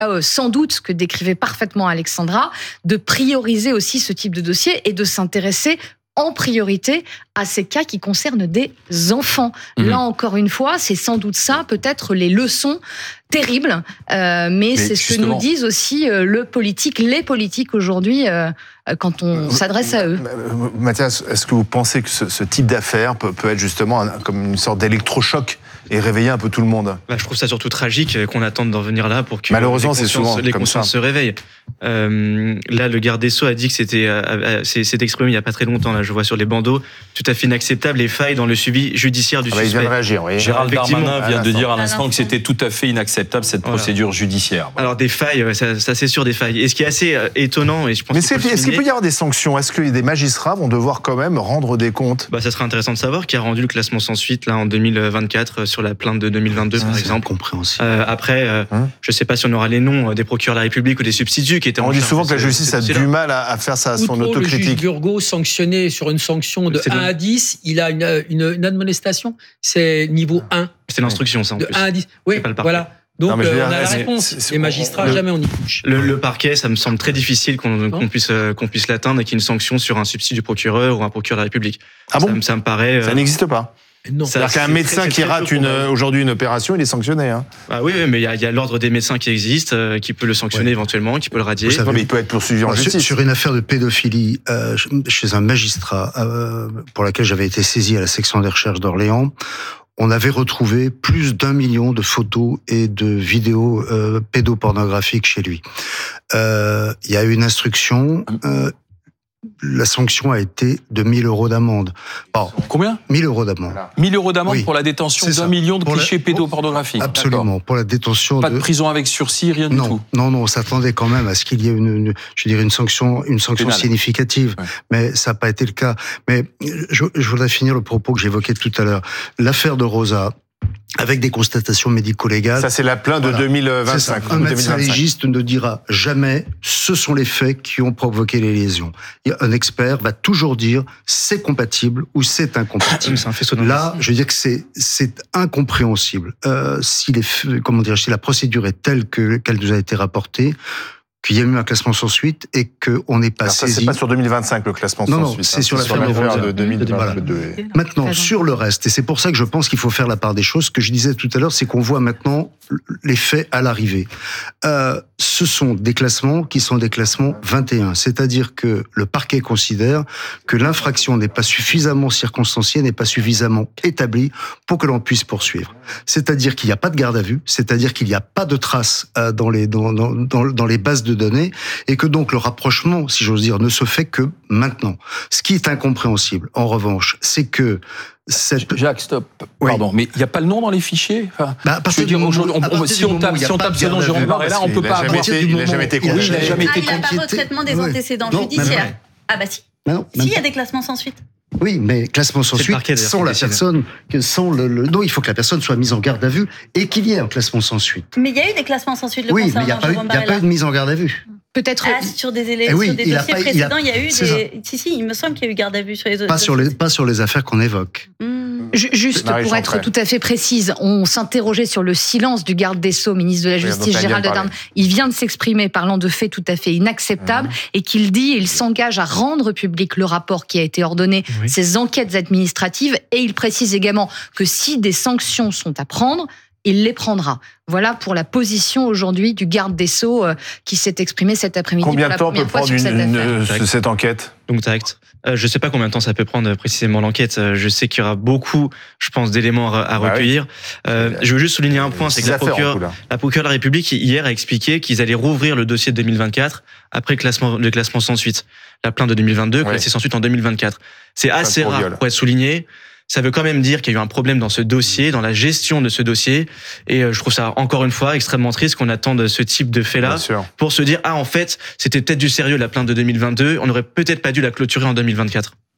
sans doute ce que décrivait parfaitement Alexandra, de prioriser aussi ce type de dossier et de s'intéresser en priorité à ces cas qui concernent des enfants. Là encore une fois, c'est sans doute ça, peut-être les leçons terribles, mais c'est ce que nous disent aussi les politiques aujourd'hui quand on s'adresse à eux. Mathias, est-ce que vous pensez que ce type d'affaire peut être justement comme une sorte d'électrochoc et réveiller un peu tout le monde? Je trouve ça surtout tragique qu'on attende d'en venir là pour que malheureusement, les consciences se réveillent. Là, le garde des Sceaux a dit que c'est exprimé il n'y a pas très longtemps, là, je vois sur les bandeaux, tout à fait inacceptable les failles dans le suivi judiciaire du suspect. Il vient de réagir, oui. Gérald Darmanin vient de dire à l'instant que c'était tout à fait inacceptable cette procédure judiciaire. Alors des failles, ça c'est sûr des failles. Et ce qui est assez étonnant, et je pense est-ce qu'il peut y avoir des sanctions? Est-ce que des magistrats vont devoir quand même rendre des comptes? Ça serait intéressant de savoir qui a rendu le classement sans suite là en 2024 sur la plainte de 2022 par exemple. Compréhensible. Après, je ne sais pas si on aura les noms des procureurs de la République ou des substituts qui étaient. On dit souvent que la justice a du mal à faire son autocritique. Le juge Burgot sanctionné sur une sanction de 1 à 10, il a une admonestation, c'est niveau 1. C'est l'instruction ça en de plus. 1 à 10. Oui, voilà. Donc on a la réponse. Les magistrats, jamais on y touche. Le parquet, ça me semble très difficile qu'on puisse l'atteindre et qu'il y ait une sanction sur un substitut du procureur ou un procureur de la République. Ah bon? Ça me paraît. Ça n'existe pas. Non. C'est-à-dire qu'un médecin qui rate aujourd'hui une opération, il est sanctionné. Oui, mais il y a l'ordre des médecins qui existe, qui peut le sanctionner éventuellement, qui peut le radier. Mais il peut être poursuivi en justice. Sur une affaire de pédophilie chez un magistrat pour laquelle j'avais été saisi à la section des recherches d'Orléans, on avait retrouvé plus d'1 million de photos et de vidéos pédopornographiques chez lui. Il y a eu une instruction. La sanction a été de 1 000 € d'amende. Combien? 1 000 € d'amende. 1 000 € d'amende pour la détention d'1 million de clichés pédopornographiques. Absolument, pour la détention. Pas de prison avec sursis, rien du tout. Non, on s'attendait quand même à ce qu'il y ait une sanction significative, mais ça n'a pas été le cas. Mais je voudrais finir le propos que j'évoquais tout à l'heure. L'affaire de Rosa, avec des constatations médico-légales. Ça, c'est la plainte de 2025. Un médecin légiste ne dira jamais ce sont les faits qui ont provoqué les lésions. Un expert va toujours dire c'est compatible ou c'est incompatible. Là, je veux dire que c'est incompréhensible. Si la procédure est telle qu'elle nous a été rapportée, qu'il y a eu un classement sans suite et qu'on n'est pas saisi. Ça, c'est pas sur 2025, le classement sans suite. Non, c'est sur l'affaire de 2022. Maintenant, sur le reste, et c'est pour ça que je pense qu'il faut faire la part des choses, ce que je disais tout à l'heure, c'est qu'on voit maintenant les faits à l'arrivée. Ce sont des classements qui sont des classements 21, c'est-à-dire que le parquet considère que l'infraction n'est pas suffisamment circonstanciée, n'est pas suffisamment établie pour que l'on puisse poursuivre. C'est-à-dire qu'il n'y a pas de garde à vue, c'est-à-dire qu'il n'y a pas de traces dans les bases de données, et que donc le rapprochement, si j'ose dire, ne se fait que maintenant. Ce qui est incompréhensible, en revanche, c'est que Jacques, stop. Pardon, mais il n'y a pas le nom dans les fichiers. Je veux dire, si on tape ce nom Jérôme Barrella, on ne peut pas avoir. Il n'a jamais été confié. Il n'y a pas de retraitement des antécédents judiciaires. Ah bah si. Si, il y a des classements sans suite. Oui, mais classement sans suite sans la personne, non, il faut que la personne soit mise en garde à vue et qu'il y ait un classement sans suite. Mais il y a eu des classements sans suite. Oui, mais il n'y a pas eu de mise en garde à vue. Peut-être sur des dossiers précédents, il y a eu des. Si, il me semble qu'il y a eu garde à vue sur les autres. Pas sur les affaires qu'on évoque. Juste pour être tout à fait précise, on s'interrogeait sur le silence du garde des Sceaux, ministre de la Justice, Gérald Darmanin. Il vient de s'exprimer parlant de faits tout à fait inacceptables et il s'engage à rendre public le rapport qui a été ordonné, ces enquêtes administratives, et il précise également que si des sanctions sont à prendre, il les prendra. Voilà pour la position aujourd'hui du garde des Sceaux qui s'est exprimé cet après-midi. Combien de temps peut prendre cette enquête? Donc direct. Je ne sais pas combien de temps ça peut prendre précisément l'enquête. Je sais qu'il y aura beaucoup, je pense, d'éléments à recueillir. Je veux juste souligner un point, c'est que la procureure de la République hier a expliqué qu'ils allaient rouvrir le dossier de 2024 après le classement sans suite. La plainte de 2022 classée sans suite en 2024. C'est assez rare pour être souligné. Ça veut quand même dire qu'il y a eu un problème dans ce dossier, dans la gestion de ce dossier. Et je trouve ça, encore une fois, extrêmement triste qu'on attende ce type de fait-là pour se dire, en fait, c'était peut-être du sérieux la plainte de 2022, on n'aurait peut-être pas dû la clôturer en 2024.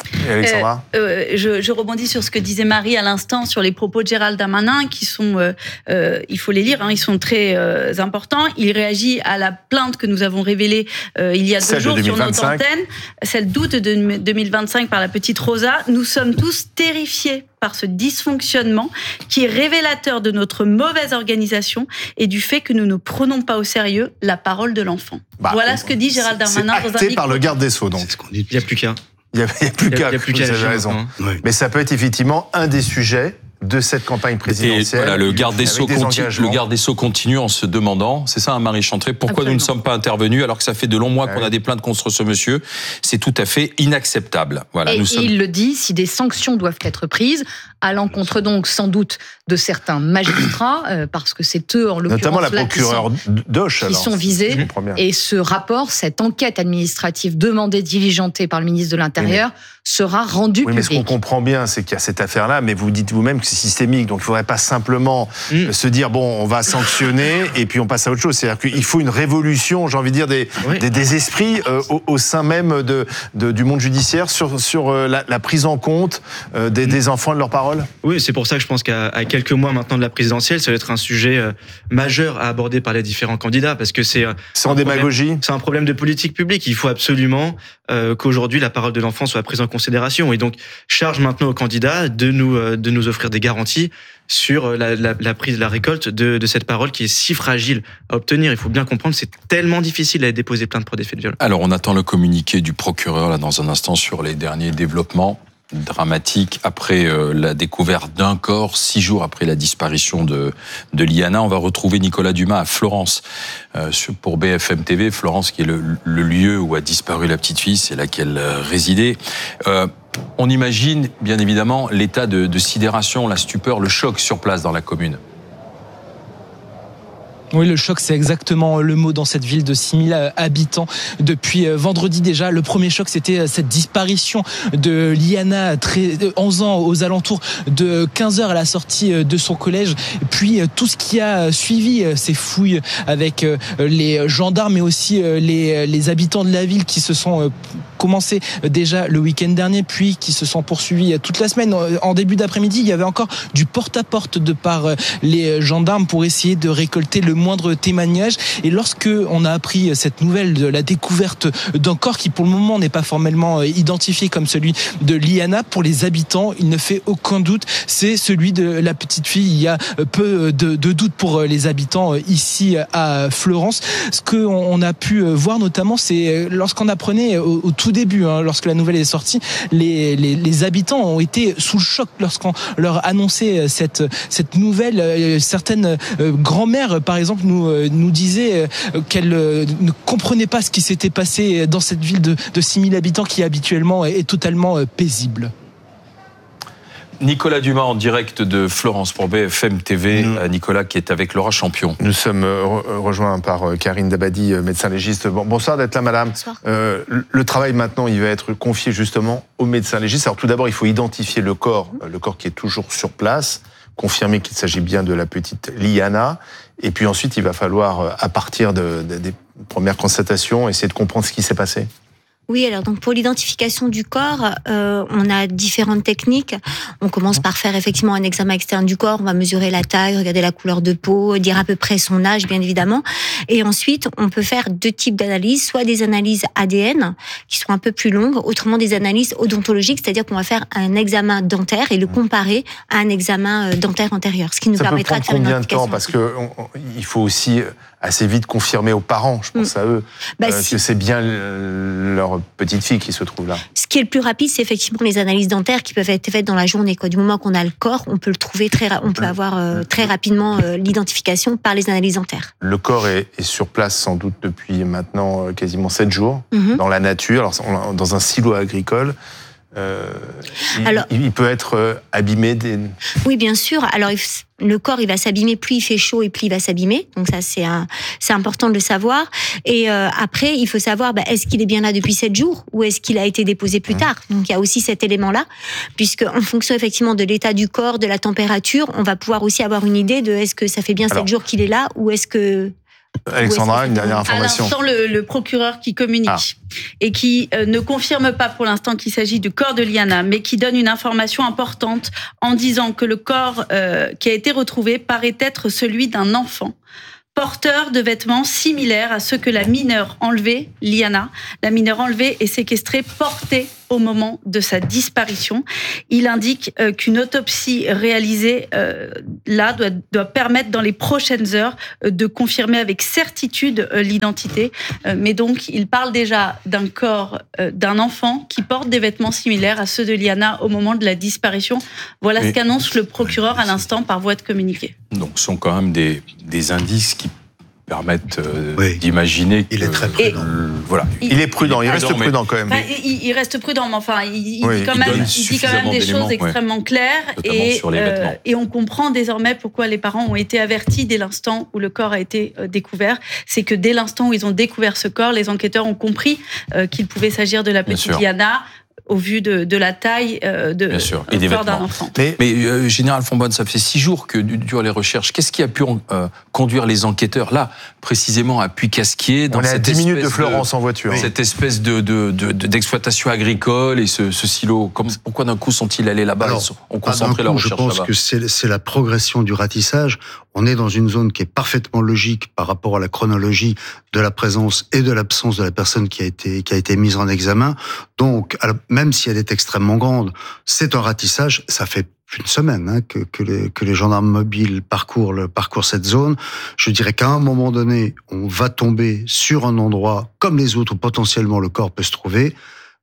Alexandra je rebondis sur ce que disait Marie à l'instant sur les propos de Gérald Darmanin qui sont, il faut les lire, ils sont très importants. Il réagit à la plainte que nous avons révélée il y a 2 jours sur notre antenne, celle d'août de 2025 par la petite Rosa. Nous sommes tous terrifiés par ce dysfonctionnement qui est révélateur de notre mauvaise organisation et du fait que nous ne prenons pas au sérieux la parole de l'enfant. Voilà ce que dit Gérald Darmanin dans un acté par le garde des Sceaux, donc. Il n'y a plus qu'un. Il n'y a plus qu'à, vous avez raison. Oui. Mais ça peut être effectivement un des sujets de cette campagne présidentielle. Et voilà, le garde des Sceaux continue en se demandant, c'est ça, Marie Chantrey, pourquoi nous ne sommes pas intervenus alors que ça fait de longs mois qu'on a des plaintes contre ce monsieur. C'est tout à fait inacceptable. Voilà, et il le dit, si des sanctions doivent être prises, à l'encontre donc sans doute de certains magistrats, parce que c'est eux en l'occurrence notamment la procureure Doche qui sont visés. Et ce rapport, cette enquête administrative demandée, diligentée par le ministre de l'Intérieur, sera rendue publique. Mais ce qu'on comprend bien, c'est qu'il y a cette affaire-là, mais vous dites vous-même que c'est systémique, donc il ne faudrait pas simplement se dire bon, on va sanctionner et puis on passe à autre chose. C'est-à-dire qu'il faut une révolution, j'ai envie de dire, des esprits au sein même du monde judiciaire sur la prise en compte des enfants et de leurs paroles. Oui, c'est pour ça que je pense qu'à quelques mois maintenant de la présidentielle, ça va être un sujet majeur à aborder par les différents candidats, parce que c'est en démagogie. C'est un problème de politique publique. Il faut absolument qu'aujourd'hui la parole de l'enfant soit prise en considération, et donc charge maintenant aux candidats de nous offrir des garanties sur la prise, la récolte de cette parole qui est si fragile à obtenir. Il faut bien comprendre que c'est tellement difficile à déposer plainte pour des faits de viol. Alors on attend le communiqué du procureur là dans un instant sur les derniers développements dramatique après la découverte d'un corps 6 jours après la disparition de Liana. On va retrouver Nicolas Dumas à Florence pour BFM TV. Florence qui est le lieu où a disparu la petite fille, c'est là qu'elle résidait. On imagine bien évidemment l'état de sidération, la stupeur, le choc sur place dans la commune. Oui, le choc, c'est exactement le mot dans cette ville de 6000 habitants. Depuis vendredi déjà, le premier choc, c'était cette disparition de Liana, 11 ans, aux alentours de 15h à la sortie de son collège. Puis tout ce qui a suivi ces fouilles avec les gendarmes, mais aussi les habitants de la ville qui se sont commencé déjà le week-end dernier, puis qui se sont poursuivis toute la semaine. En début d'après-midi, il y avait encore du porte-à-porte de par les gendarmes pour essayer de récolter le moindre témoignage. Et lorsque on a appris cette nouvelle de la découverte d'un corps qui pour le moment n'est pas formellement identifié comme celui de Liana, pour les habitants, il ne fait aucun doute, c'est celui de la petite fille. Il y a peu de doute pour les habitants ici à Florence. Ce qu'on a pu voir notamment, c'est lorsqu'on apprenait au tout début, lorsque la nouvelle est sortie, les habitants ont été sous le choc lorsqu'on leur annonçait cette nouvelle. Certaines grand-mères, par exemple, nous disaient qu'elles ne comprenaient pas ce qui s'était passé dans cette ville de 6000 habitants qui habituellement est totalement paisible. Nicolas Dumas en direct de Florence pour BFM TV. Nicolas qui est avec Laura Champion. Nous sommes rejoints par Karine Dabadi, médecin légiste. Bonsoir d'être là, madame. Bonsoir. Le travail maintenant, il va être confié justement aux médecins légistes. Alors tout d'abord, il faut identifier le corps qui est toujours sur place, confirmer qu'il s'agit bien de la petite Liana. Et puis ensuite, il va falloir, à partir des premières constatations, essayer de comprendre ce qui s'est passé. Oui, alors donc pour l'identification du corps, on a différentes techniques. On commence par faire effectivement un examen externe du corps. On va mesurer la taille, regarder la couleur de peau, dire à peu près son âge, bien évidemment. Et ensuite, on peut faire 2 types d'analyses, soit des analyses ADN qui sont un peu plus longues, autrement des analyses odontologiques, c'est-à-dire qu'on va faire un examen dentaire et le comparer à un examen dentaire antérieur, ce qui nous permettra de faire une identification. Ça peut prendre combien de temps ? Parce que il faut aussi assez vite confirmer aux parents, je pense à eux, que c'est bien leur petite fille qui se trouve là. Ce qui est le plus rapide, c'est effectivement les analyses dentaires qui peuvent être faites dans la journée. Du moment qu'on a le corps, on peut le trouver on peut avoir très rapidement l'identification par les analyses dentaires. Le corps est sur place sans doute depuis maintenant quasiment 7 jours, dans la nature, alors, dans un silo agricole. Il peut être abîmé. Oui, bien sûr. Alors, le corps, il va s'abîmer, plus il fait chaud et plus il va s'abîmer. Donc ça, c'est important de le savoir. Et après, il faut savoir, est-ce qu'il est bien là depuis 7 jours ou est-ce qu'il a été déposé plus tard ? Donc il y a aussi cet élément-là, puisque en fonction effectivement de l'état du corps, de la température, on va pouvoir aussi avoir une idée de est-ce que ça fait bien 7 jours qu'il est là ou est-ce que Alexandra, une dernière information. À l'instant, le procureur qui communique et qui ne confirme pas pour l'instant qu'il s'agit du corps de Liana, mais qui donne une information importante en disant que le corps qui a été retrouvé paraît être celui d'un enfant porteur de vêtements similaires à ceux que la mineure enlevée, Liana, la mineure enlevée et séquestrée, portait au moment de sa disparition. Il indique qu'une autopsie réalisée là doit permettre dans les prochaines heures de confirmer avec certitude l'identité. Mais donc, il parle déjà d'un corps d'un enfant qui porte des vêtements similaires à ceux de Liana au moment de la disparition. Voilà ce qu'annonce le procureur à l'instant par voie de communiqué. Donc, ce sont quand même des indices qui permettent d'imaginer qu'il est très prudent. Voilà. Il est prudent, il reste prudent quand même. Enfin, il reste prudent, mais enfin, il dit quand même des choses extrêmement claires. Et on comprend désormais pourquoi les parents ont été avertis dès l'instant où le corps a été découvert. C'est que dès l'instant où ils ont découvert ce corps, les enquêteurs ont compris qu'il pouvait s'agir de la petite Liana, au vu de la taille du corps d'un enfant. Mais Général Fonbonne, ça fait 6 jours que durent les recherches. Qu'est-ce qui a pu conduire les enquêteurs, là, précisément à Puy-Casquier, dans cette 10 minutes de Florence en voiture. Cette espèce d'exploitation agricole et ce silo. Pourquoi d'un coup sont-ils allés là-bas? Ont concentré leur recherche là-bas? Je pense que c'est la progression du ratissage. On est dans une zone qui est parfaitement logique par rapport à la chronologie de la présence et de l'absence de la personne qui a été mise en examen. Donc, même si elle est extrêmement grande, c'est un ratissage. Ça fait plus d'une semaine que les gendarmes mobiles parcourent cette zone. Je dirais qu'à un moment donné, on va tomber sur un endroit comme les autres où potentiellement le corps peut se trouver.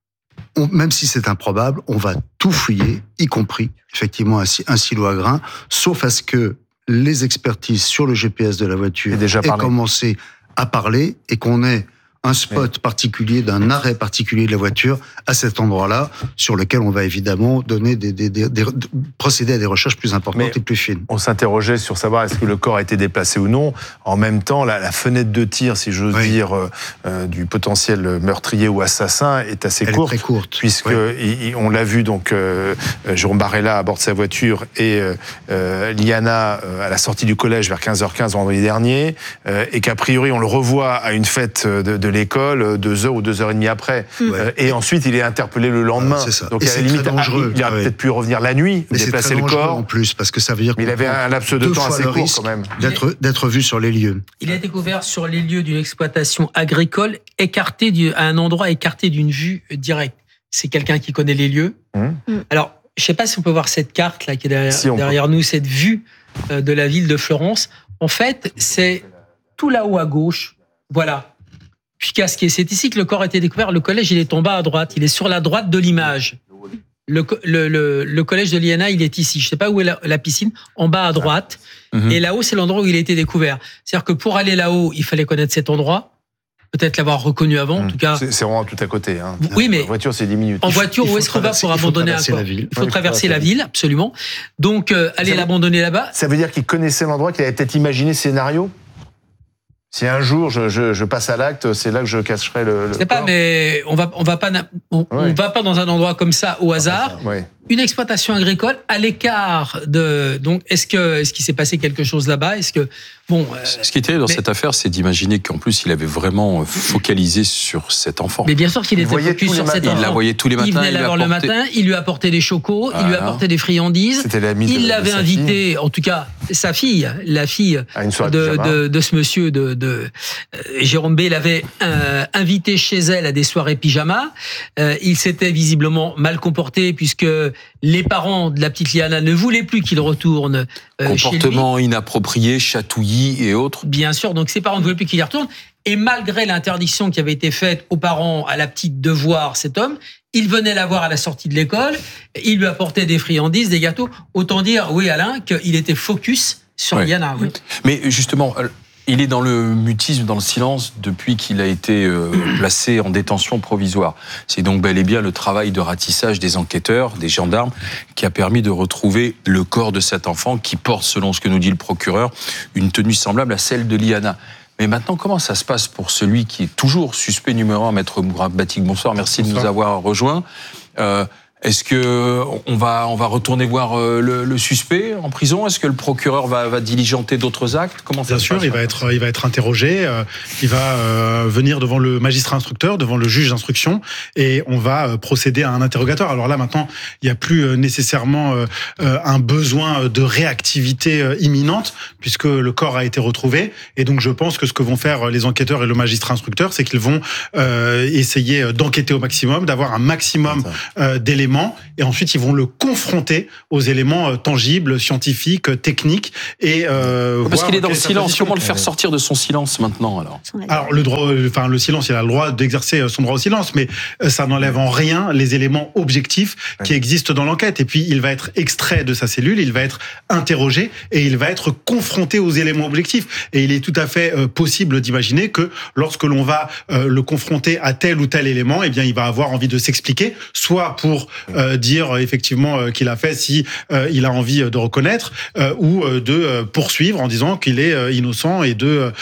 Même si c'est improbable, on va tout fouiller, y compris effectivement un silo à grains, sauf à ce que les expertises sur le GPS de la voiture aient commencé à parler et qu'on ait un spot particulier, d'un arrêt particulier de la voiture à cet endroit-là, sur lequel on va évidemment donner procéder à des recherches plus importantes et plus fines. On s'interrogeait sur savoir est-ce que le corps a été déplacé ou non. En même temps, la fenêtre de tir, si j'ose dire, du potentiel meurtrier ou assassin est assez courte. Elle est très courte. Puisque on l'a vu, donc, Jérôme Barella à bord de sa voiture et Liana à la sortie du collège vers 15h15 vendredi dernier, et qu'a priori on le revoit à une fête de l'école 2 heures ou 2h30 après. Et ensuite, il est interpellé le lendemain. C'est ça. Donc, à la limite, il aurait peut-être pu revenir la nuit, déplacer le corps. En plus, parce que ça veut dire qu'il avait un laps de temps assez court, quand même. D'être vu sur les lieux. Il a été découvert sur les lieux d'une exploitation agricole, à un endroit écarté d'une vue directe. C'est quelqu'un qui connaît les lieux. Alors, je ne sais pas si on peut voir cette carte là qui est derrière nous, cette vue de la ville de Florence. En fait, c'est tout là-haut à gauche. Voilà. Puy-Casquier, c'est ici que le corps a été découvert. Le collège, il est en bas à droite. Il est sur la droite de l'image. Le collège de Liana, il est ici. Je ne sais pas où est la piscine. En bas à droite. Et là-haut, c'est l'endroit où il a été découvert. C'est-à-dire que pour aller là-haut, il fallait connaître cet endroit. Peut-être l'avoir reconnu avant, en tout cas. C'est vraiment tout à côté. Oui, mais en voiture, c'est 10 minutes. En voiture, où est-ce qu'on va pour abandonner un corps? Il faut traverser la ville, absolument. Donc, aller l'abandonner là-bas. Ça veut dire qu'il connaissait l'endroit, qu'il avait peut-être imaginé ce scénario? Si un jour je passe à l'acte, c'est là que je cacherai le. Je sais pas, mais on va pas dans un endroit comme ça au hasard. Une exploitation agricole à l'écart de. Donc, est-ce qu'il s'est passé quelque chose là-bas? Est-ce que ce qui est terrible dans cette affaire, c'est d'imaginer qu'en plus il avait vraiment focalisé sur cet enfant. Mais bien sûr qu'il était focus sur cet enfant. Il la voyait tous les matins. Il venait la voir le matin. Il lui apportait des chocos. Il lui apportait des friandises. Il l'avait invité, en tout cas sa fille, la fille de ce monsieur de Jérôme B. l'avait invité chez elle à des soirées pyjama. Il s'était visiblement mal comporté puisque les parents de la petite Liana ne voulaient plus qu'il retourne comportement chez lui. Inapproprié, chatouillis et autres. Bien sûr, donc ses parents ne voulaient plus qu'il y retourne. Et malgré l'interdiction qui avait été faite aux parents, à la petite, de voir cet homme, il venait la voir à la sortie de l'école, il lui apportait des friandises, des gâteaux. Autant dire, oui Alain, qu'il était focus sur Liana. Oui. Mais justement, il est dans le mutisme, dans le silence, depuis qu'il a été placé en détention provisoire. C'est donc bel et bien le travail de ratissage des enquêteurs, des gendarmes, qui a permis de retrouver le corps de cet enfant qui porte, selon ce que nous dit le procureur, une tenue semblable à celle de Liana. Mais maintenant, comment ça se passe pour celui qui est toujours suspect numéro 1, Maître Mourad Batik? Bonsoir, merci de nous avoir rejoints. Est-ce que on va retourner voir le suspect en prison? Est-ce que le procureur va diligenter d'autres actes? Comment ça se passe? Bien sûr, il va être interrogé. Il va venir devant le magistrat instructeur, devant le juge d'instruction, et on va procéder à un interrogatoire. Alors là, maintenant, il n'y a plus nécessairement un besoin de réactivité imminente, puisque le corps a été retrouvé. Et donc, je pense que ce que vont faire les enquêteurs et le magistrat instructeur, c'est qu'ils vont essayer d'enquêter au maximum, d'avoir un maximum d'éléments, et ensuite ils vont le confronter aux éléments tangibles, scientifiques, techniques, et parce qu'il est dans le silence. Comment le faire sortir de son silence maintenant Alors le silence, il a le droit d'exercer son droit au silence, mais ça n'enlève en rien les éléments objectifs qui existent dans l'enquête. Et puis il va être extrait de sa cellule, il va être interrogé et il va être confronté aux éléments objectifs. Et il est tout à fait possible d'imaginer que lorsque l'on va le confronter à tel ou tel élément, eh bien il va avoir envie de s'expliquer, soit pour dire effectivement qu'il a fait si il a envie de reconnaître, ou de poursuivre en disant qu'il est innocent, et de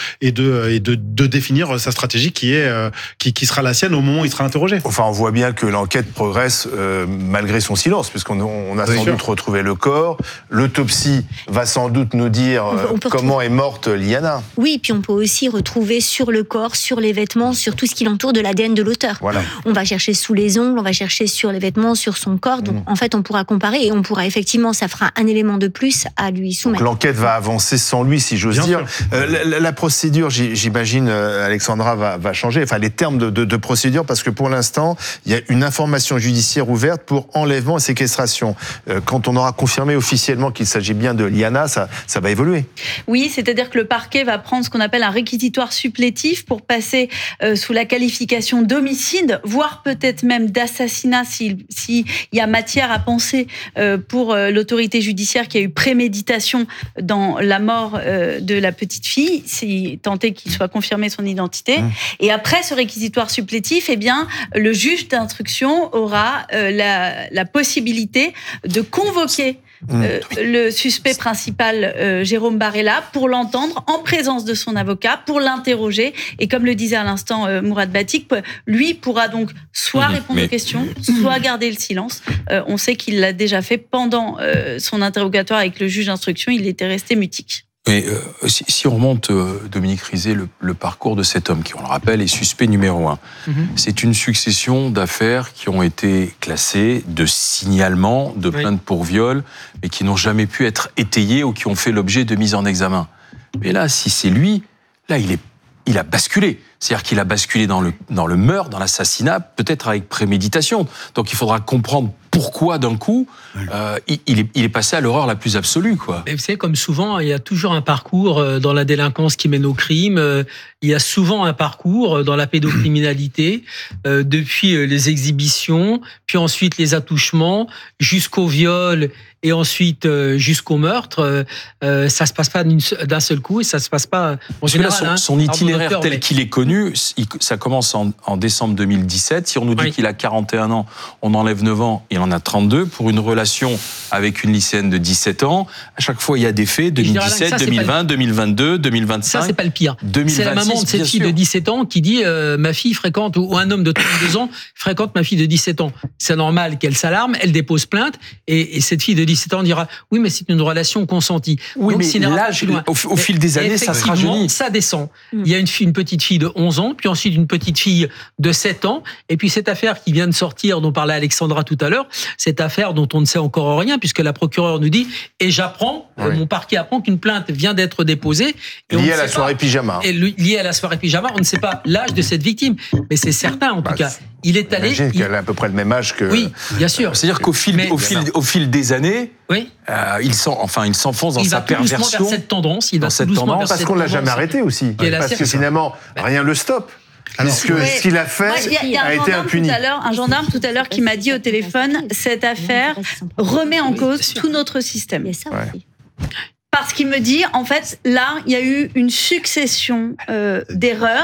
définir sa stratégie qui sera la sienne au moment où il sera interrogé. Enfin, on voit bien que l'enquête progresse malgré son silence, puisqu'on a sans doute retrouvé le corps. L'autopsie va sans doute nous dire comment est morte Liana. Oui, puis on peut aussi retrouver sur le corps, sur les vêtements, sur tout ce qui l'entoure de l'ADN de l'auteur. Voilà. On va chercher sous les ongles, on va chercher sur les vêtements, sur son corps. Donc, en fait, on pourra comparer et on pourra effectivement, ça fera un élément de plus à lui soumettre. Donc, l'enquête va avancer sans lui, si j'ose dire. La procédure, j'imagine, Alexandra, va changer. Enfin, les termes de procédure, parce que pour l'instant, il y a une information judiciaire ouverte pour enlèvement et séquestration. Quand on aura confirmé officiellement qu'il s'agit bien de Liana, ça va évoluer. Oui, c'est-à-dire que le parquet va prendre ce qu'on appelle un réquisitoire supplétif pour passer sous la qualification d'homicide, voire peut-être même d'assassinat s'il y a matière à penser pour l'autorité judiciaire qu'il y a eu préméditation dans la mort de la petite fille, si tant est qu'il soit confirmé son identité. Et après ce réquisitoire supplétif, eh bien, le juge d'instruction aura la possibilité de convoquer le suspect principal, Jérôme Barella, pour l'entendre en présence de son avocat, pour l'interroger. Et comme le disait à l'instant Mourad Batik, lui pourra donc soit répondre aux questions, soit garder le silence. On sait qu'il l'a déjà fait pendant son interrogatoire avec le juge d'instruction, il était resté mutique. Mais si on remonte, Dominique Rizet, le parcours de cet homme, qui, on le rappelle, est suspect numéro 1, c'est une succession d'affaires qui ont été classées, de signalements, de plaintes pour viol, mais qui n'ont jamais pu être étayées ou qui ont fait l'objet de mise en examen. Mais là, si c'est lui, là, il a basculé. C'est-à-dire qu'il a basculé dans le meurtre, dans l'assassinat, peut-être avec préméditation. Donc il faudra comprendre pourquoi d'un coup, il est passé à l'horreur la plus absolue, quoi. Mais vous savez, comme souvent, il y a toujours un parcours dans la délinquance qui mène au crime. Il y a souvent un parcours dans la pédocriminalité, depuis les exhibitions, puis ensuite les attouchements, jusqu'au viol et ensuite jusqu'au meurtre. Ça se passe pas d'un seul coup et ça se passe pas en général. Son itinéraire tel qu'il est connu, ça commence en décembre 2017. Si on nous dit qu'il a 41 ans, on enlève 9 ans, il en a 32 pour une relation avec une lycéenne de 17 ans. À chaque fois, il y a des faits, 2017, 2020, 2022, 2025. Ça, c'est pas le pire. 2026, c'est la maman de cette fille de 17 ans qui dit ma fille fréquente, ou un homme de 32 ans fréquente ma fille de 17 ans. C'est normal qu'elle s'alarme, elle dépose plainte, et cette fille de 17 ans dira oui, mais c'est une relation consentie. Oui, donc, mais là, au fil des années, ça se rajeunit. Ça descend. Il y a une petite fille de 11 ans, puis ensuite une petite fille de 7 ans, et puis cette affaire qui vient de sortir, dont parlait Alexandra tout à l'heure, cette affaire dont on ne sait encore rien, puisque la procureure nous dit, et j'apprends, mon parquet apprend qu'une plainte vient d'être déposée. Liée à la soirée pyjama. Liée à la soirée pyjama, on ne sait pas l'âge de cette victime, mais c'est certain en tout cas. Il est allé. J'imagine qu'elle a à peu près le même âge que. Oui, bien sûr. C'est-à-dire qu'au fil des années, il s'enfonce dans sa perversion. Il va vers cette tendance. Parce qu'on ne l'a jamais arrêté aussi. Parce que finalement, rien ne le stoppe. Parce que ce qu'il a fait a été impuni. Un gendarme tout à l'heure qui m'a dit au téléphone, cette affaire remet en cause tout notre système. Parce qu'il me dit, en fait, là, il y a eu une succession d'erreurs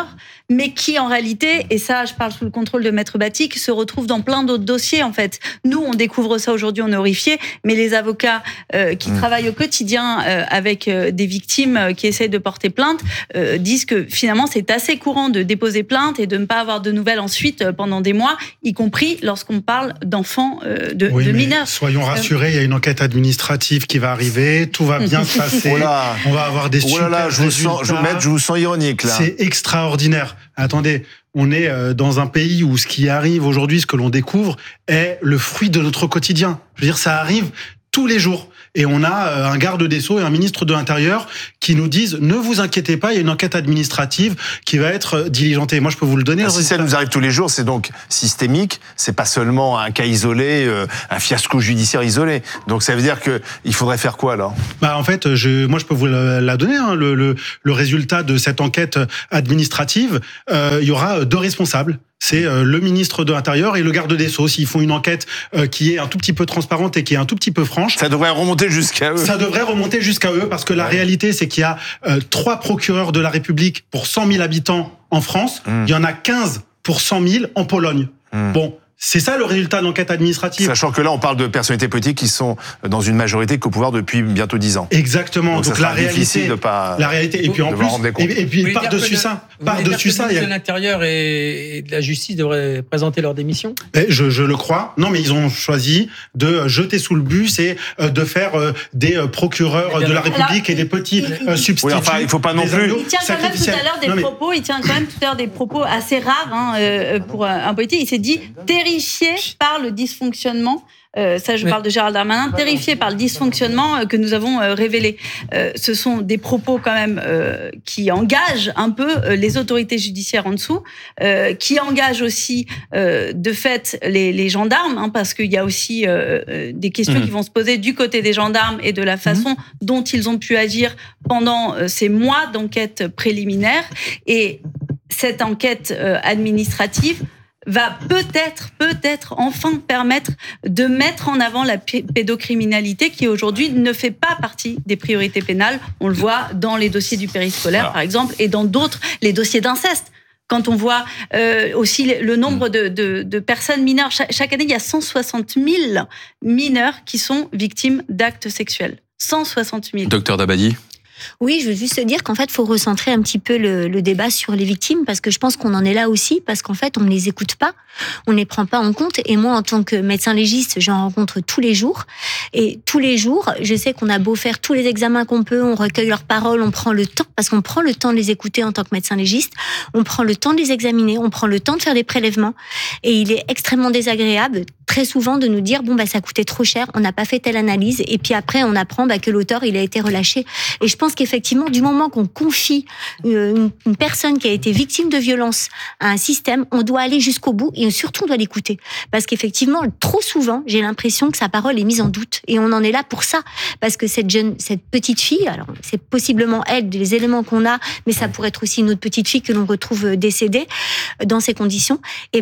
mais qui en réalité, et ça je parle sous le contrôle de Maître Batik, se retrouve dans plein d'autres dossiers en fait. Nous on découvre ça aujourd'hui, on est horrifiés, mais les avocats qui travaillent au quotidien avec des victimes qui essayent de porter plainte disent que finalement c'est assez courant de déposer plainte et de ne pas avoir de nouvelles ensuite pendant des mois, y compris lorsqu'on parle d'enfants, de mineurs. Soyons rassurés, il y a une enquête administrative qui va arriver, tout va bien se passer, on va avoir des super résultats. Je vous sens ironique là. C'est extraordinaire. Attendez, on est dans un pays où ce qui arrive aujourd'hui, ce que l'on découvre, est le fruit de notre quotidien. Je veux dire, ça arrive tous les jours. Et on a un garde des Sceaux et un ministre de l'Intérieur qui nous disent « Ne vous inquiétez pas, il y a une enquête administrative qui va être diligentée. » Moi, je peux vous le donner. Si ça nous arrive tous les jours, c'est donc systémique. C'est pas seulement un cas isolé, un fiasco judiciaire isolé. Donc ça veut dire qu'il faudrait faire quoi alors ? En fait, moi, je peux vous la donner. Hein, le résultat de cette enquête administrative, il y aura 2 responsables. C'est le ministre de l'Intérieur et le garde des Sceaux. S'ils font une enquête qui est un tout petit peu transparente et qui est un tout petit peu franche. Ça devrait remonter jusqu'à eux. Ça devrait remonter jusqu'à eux parce que la réalité, c'est qu'il y a 3 procureurs de la République pour 100 000 habitants en France. Il y en a 15 pour 100 000 en Pologne. Bon. C'est ça le résultat de l'enquête administrative. Sachant que là, on parle de personnalités politiques qui sont dans une majorité qu'au pouvoir depuis bientôt 10 ans. Exactement. Donc la réalité, difficile de pas. La réalité. Et puis en plus, et puis par-dessus ça, il y a. Le ministre de l'Intérieur et de la Justice devraient présenter leur démission. Je le crois. Non, mais ils ont choisi de jeter sous le bus et de faire des procureurs de la République et des petits substituts. Oui, enfin, il faut pas non plus. Il tient quand même tout à l'heure des propos. Il tient quand même tout à l'heure des propos assez rares pour un politique. Il s'est dit terrifié par le dysfonctionnement. Ça, je parle de Gérald Darmanin, terrifié par le dysfonctionnement que nous avons révélé. Ce sont des propos quand même qui engagent un peu les autorités judiciaires en dessous, qui engagent aussi de fait les gendarmes, hein, parce qu'il y a aussi des questions qui vont se poser du côté des gendarmes et de la façon dont ils ont pu agir pendant ces mois d'enquête préliminaire. Et cette enquête administrative va peut-être enfin permettre de mettre en avant la pédocriminalité qui aujourd'hui ne fait pas partie des priorités pénales. On le voit dans les dossiers du périscolaire, par exemple, et dans d'autres, les dossiers d'inceste. Quand on voit aussi le nombre de personnes mineures, chaque année, il y a 160 000 mineurs qui sont victimes d'actes sexuels. 160 000. Docteur Dabadi. Oui, je veux juste dire qu'en fait, il faut recentrer un petit peu le débat sur les victimes, parce que je pense qu'on en est là aussi, parce qu'en fait, on ne les écoute pas, on ne les prend pas en compte. Et moi, en tant que médecin légiste, j'en rencontre tous les jours. Et tous les jours, je sais qu'on a beau faire tous les examens qu'on peut, on recueille leurs paroles, on prend le temps, parce qu'on prend le temps de les écouter en tant que médecin légiste, on prend le temps de les examiner, on prend le temps de faire des prélèvements. Et il est extrêmement désagréable, très souvent, de nous dire, ça coûtait trop cher, on n'a pas fait telle analyse, et puis après, on apprend que l'auteur, il a été relâché. Et je pense qu'effectivement, du moment qu'on confie une personne qui a été victime de violence à un système, on doit aller jusqu'au bout et surtout on doit l'écouter. Parce qu'effectivement, trop souvent, j'ai l'impression que sa parole est mise en doute. Et on en est là pour ça. Parce que cette petite fille, alors c'est possiblement elle, les éléments qu'on a, mais ça pourrait être aussi une autre petite fille que l'on retrouve décédée dans ces conditions,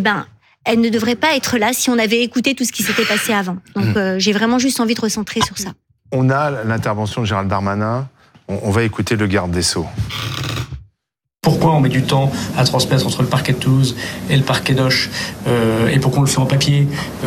elle ne devrait pas être là si on avait écouté tout ce qui s'était passé avant. Donc j'ai vraiment juste envie de recentrer sur ça. On a l'intervention de Gérald Darmanin. On va écouter le garde des Sceaux. Pourquoi on met du temps à transmettre entre le parquet de Toulouse et le parquet d'Auch et pourquoi on le fait en papier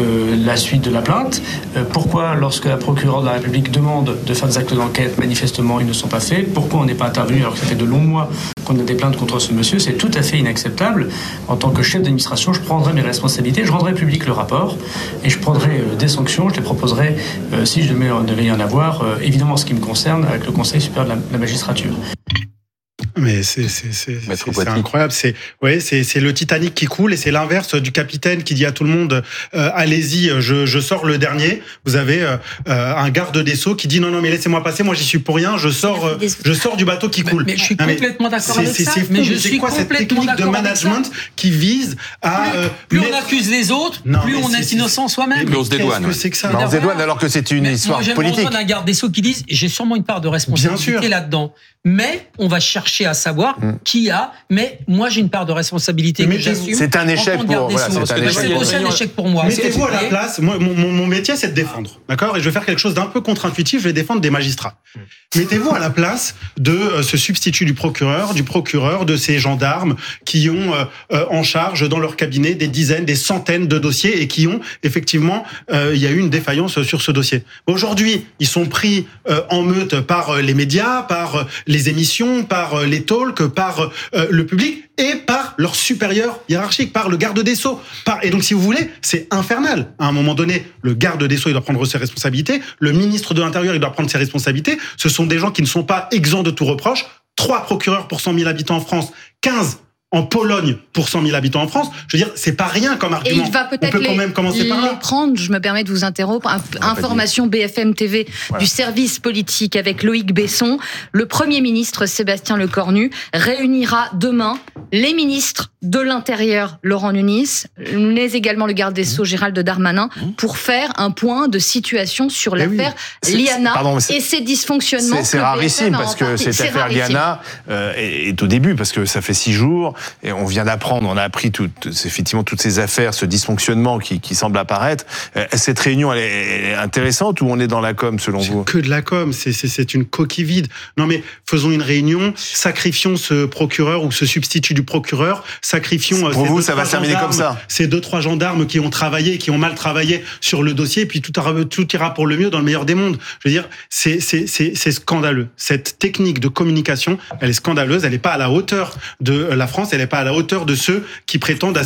la suite de la plainte? Pourquoi lorsque la procureure de la République demande de faire des actes d'enquête, manifestement ils ne sont pas faits? Pourquoi on n'est pas intervenu alors que ça fait de longs mois qu'on a des plaintes contre ce monsieur? C'est tout à fait inacceptable. En tant que chef d'administration, je prendrai mes responsabilités, je rendrai public le rapport et je prendrai des sanctions, je les proposerai si je devais y en avoir, évidemment en ce qui me concerne, avec le Conseil supérieur de la magistrature. Mais c'est incroyable. C'est le Titanic qui coule et c'est l'inverse du capitaine qui dit à tout le monde allez-y, je sors le dernier. Vous avez un garde des Sceaux qui dit non mais laissez-moi passer, moi j'y suis pour rien, je sors du bateau qui coule. Mais je suis complètement d'accord avec ça. Mais c'est quoi cette technique de management qui vise à plus on accuse les autres, plus on est innocent soi-même. Mais on se dédouane. Qu'est-ce que c'est que ça? On se dédouane alors que c'est une histoire politique. J'aimerais entendre un garde des Sceaux qui dise j'ai sûrement une part de responsabilité là-dedans, mais on va chercher chercher à savoir qui a, mais moi j'ai une part de responsabilité que j'assume. C'est un échec pour c'est aussi un échec pour moi. Mettez-vous à la place. Moi, mon métier, c'est de défendre, d'accord. Et je vais faire quelque chose d'un peu contre-intuitif. Je vais défendre des magistrats. Mettez-vous à la place de ce substitut du procureur, de ces gendarmes qui ont en charge dans leur cabinet des dizaines, des centaines de dossiers et qui ont effectivement, il y a eu une défaillance sur ce dossier. Aujourd'hui, ils sont pris en meute par les médias, par les émissions, par les talks, par le public et par leur supérieur hiérarchique, par le garde des Sceaux. Et donc, si vous voulez, c'est infernal. À un moment donné, le garde des Sceaux, il doit prendre ses responsabilités. Le ministre de l'Intérieur, il doit prendre ses responsabilités. Ce sont des gens qui ne sont pas exempts de tout reproche. 3 procureurs pour 100 000 habitants en France, 15 en Pologne pour 100 000 habitants en France. Je veux dire, c'est pas rien comme argument. Et il va peut-être on peut quand même commencer par là. Prendre, je me permets de vous interrompre, information BFM TV du service politique avec Loïc Besson. Le Premier ministre Sébastien Lecornu réunira demain les ministres de l'Intérieur Laurent Nunez, mais également le garde des Sceaux Gérald Darmanin, pour faire un point de situation sur l'affaire Liana et ses dysfonctionnements. C'est rarissime parce que cette affaire Liana est au début, parce que ça fait 6 jours. Et on vient d'apprendre, on a appris effectivement toutes ces affaires, ce dysfonctionnement qui semble apparaître. Cette réunion, elle est intéressante ou on est dans la com selon vous ? C'est que de la com, c'est une coquille vide. Non mais faisons une réunion, sacrifions ce procureur ou ce substitut du procureur, sacrifions. Pour vous, ça va se terminer comme ça ? Ces 2-3 gendarmes qui ont travaillé, qui ont mal travaillé sur le dossier, et puis tout ira pour le mieux dans le meilleur des mondes. Je veux dire, c'est scandaleux. Cette technique de communication, elle est scandaleuse. Elle n'est pas à la hauteur de la France. Elle n'est pas à la hauteur de ceux qui prétendent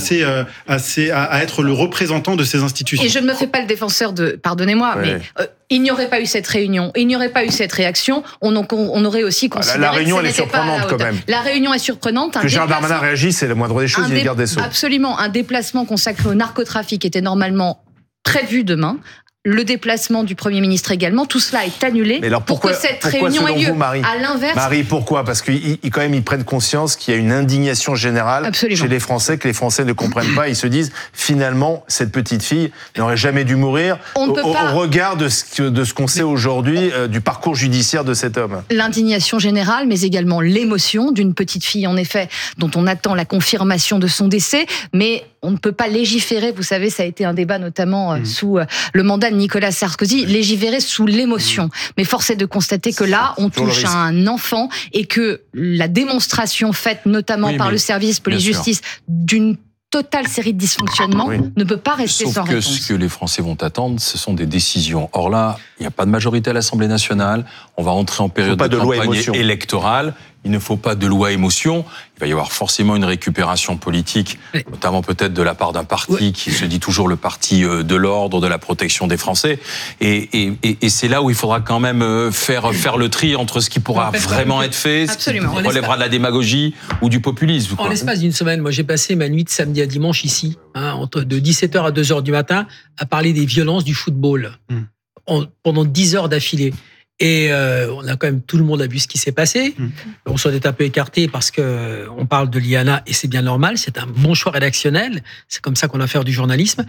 à être le représentant de ces institutions. Et je ne me fais pas le défenseur pardonnez-moi, mais il n'y aurait pas eu cette réunion, il n'y aurait pas eu cette réaction, on aurait aussi considéré la réunion, elle est surprenante quand même. La réunion est surprenante. Que Gérald Darmanin réagisse, c'est la moindre des choses, il est garde des Sceaux. Absolument, un déplacement consacré au narcotrafic était normalement prévu demain. Le déplacement du Premier ministre également, tout cela est annulé. Mais alors pourquoi cette réunion ait lieu. Marie, à l'inverse. Marie, pourquoi ? Parce qu'ils quand même ils prennent conscience qu'il y a une indignation générale chez les Français, que les Français ne comprennent pas. Ils se disent finalement cette petite fille n'aurait jamais dû mourir au regard de ce qu'on sait aujourd'hui du parcours judiciaire de cet homme. L'indignation générale, mais également l'émotion d'une petite fille en effet dont on attend la confirmation de son décès, mais on ne peut pas légiférer, vous savez, ça a été un débat notamment sous le mandat de Nicolas Sarkozy, légiférer sous l'émotion. Mais force est de constater que là, on touche à un enfant et que la démonstration faite notamment par le service police-justice d'une totale série de dysfonctionnements ne peut pas rester sans réponse. Sauf que ce que les Français vont attendre, ce sont des décisions. Or là, il n'y a pas de majorité à l'Assemblée nationale. On va entrer en période de campagne électorale. Il ne faut pas de loi émotion. Il va y avoir forcément une récupération politique, notamment peut-être de la part d'un parti qui se dit toujours le parti de l'ordre, de la protection des Français. Et c'est là où il faudra quand même faire le tri entre ce qui pourra vraiment être fait, ce qui relèvera de la démagogie ou du populisme. En l'espace d'une semaine, moi j'ai passé ma nuit de samedi à dimanche ici, de 17h à 2h du matin, à parler des violences du football. Pendant 10 heures d'affilée. Et on a quand même, tout le monde a vu ce qui s'est passé. On s'en est un peu écarté parce que on parle de Liana et c'est bien normal. C'est un bon choix rédactionnel. C'est comme ça qu'on a fait du journalisme.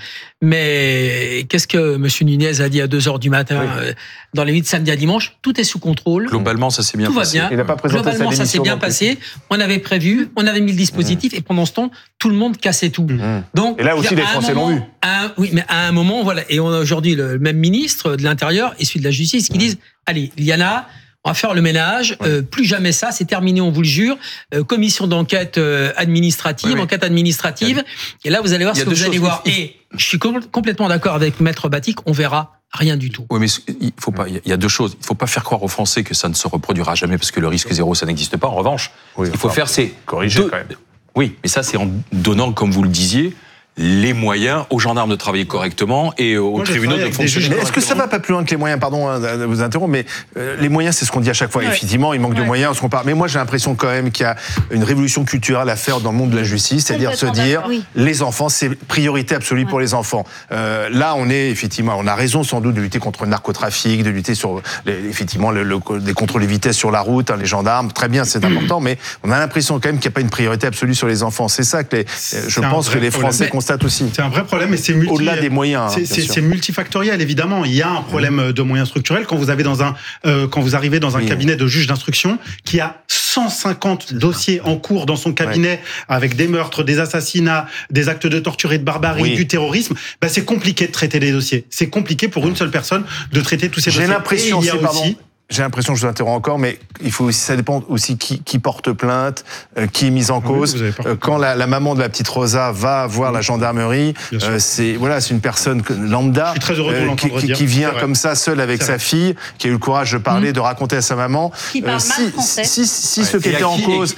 Mais qu'est-ce que Monsieur Nunez a dit à 2h du matin dans les nuits de samedi à dimanche? Tout est sous contrôle. Globalement, ça s'est bien passé. Tout va bien. Il n'a pas présenté globalement, ça s'est bien passé. On avait prévu, on avait mis le dispositif et pendant ce temps, tout le monde cassait tout. Donc, et là aussi, les Français l'ont vu. Oui, mais à un moment, voilà. Et on a aujourd'hui le même ministre de l'Intérieur et celui de la Justice qui disent allez, Liana, on va faire le ménage, plus jamais ça, c'est terminé, on vous le jure. Commission d'enquête administrative, enquête administrative. Et là, vous allez voir ce que vous allez voir. Et je suis complètement d'accord avec Maître Batik, on verra rien du tout. Oui, mais il faut pas. Il y a deux choses. Il faut pas faire croire aux Français que ça ne se reproduira jamais parce que le risque zéro, ça n'existe pas. En revanche, ce qu'il faut faire, c'est corriger quand même. Oui, mais ça, c'est en donnant, comme vous le disiez, les moyens aux gendarmes de travailler correctement et aux tribunaux de fonctionner correctement. Est-ce que ça va pas plus loin que les moyens, pardon de vous interrompre, mais les moyens, c'est ce qu'on dit à chaque fois. Effectivement, il manque de moyens, on se compare. Mais moi, j'ai l'impression quand même qu'il y a une révolution culturelle à faire dans le monde de la justice, c'est-à-dire se dire, les enfants, c'est priorité absolue pour les enfants. Là, on est effectivement, on a raison sans doute de lutter contre le narcotrafic, de lutter sur effectivement des contrôles de vitesse sur la route, les gendarmes, très bien, c'est important, mais on a l'impression quand même qu'il n'y a pas une priorité absolue sur les enfants. C'est ça que je pense que les Français considèrent constate aussi. C'est un vrai problème, et c'est au-delà des moyens. C'est multifactoriel, évidemment. Il y a un problème de moyens structurels quand vous avez quand vous arrivez dans un cabinet de juge d'instruction qui a 150 dossiers en cours dans son cabinet avec des meurtres, des assassinats, des actes de torture et de barbarie, du terrorisme. C'est compliqué de traiter des dossiers. C'est compliqué pour une seule personne de traiter tous ces dossiers. J'ai l'impression, je vous interromps encore, mais ça dépend aussi qui porte plainte, qui est mis en cause. Quand la maman de la petite Rosa va voir la gendarmerie, c'est une personne lambda qui vient comme ça seule avec sa fille, qui a eu le courage de parler, de raconter à sa maman. Qui parle mal français. Si ceux qui étaient en cause,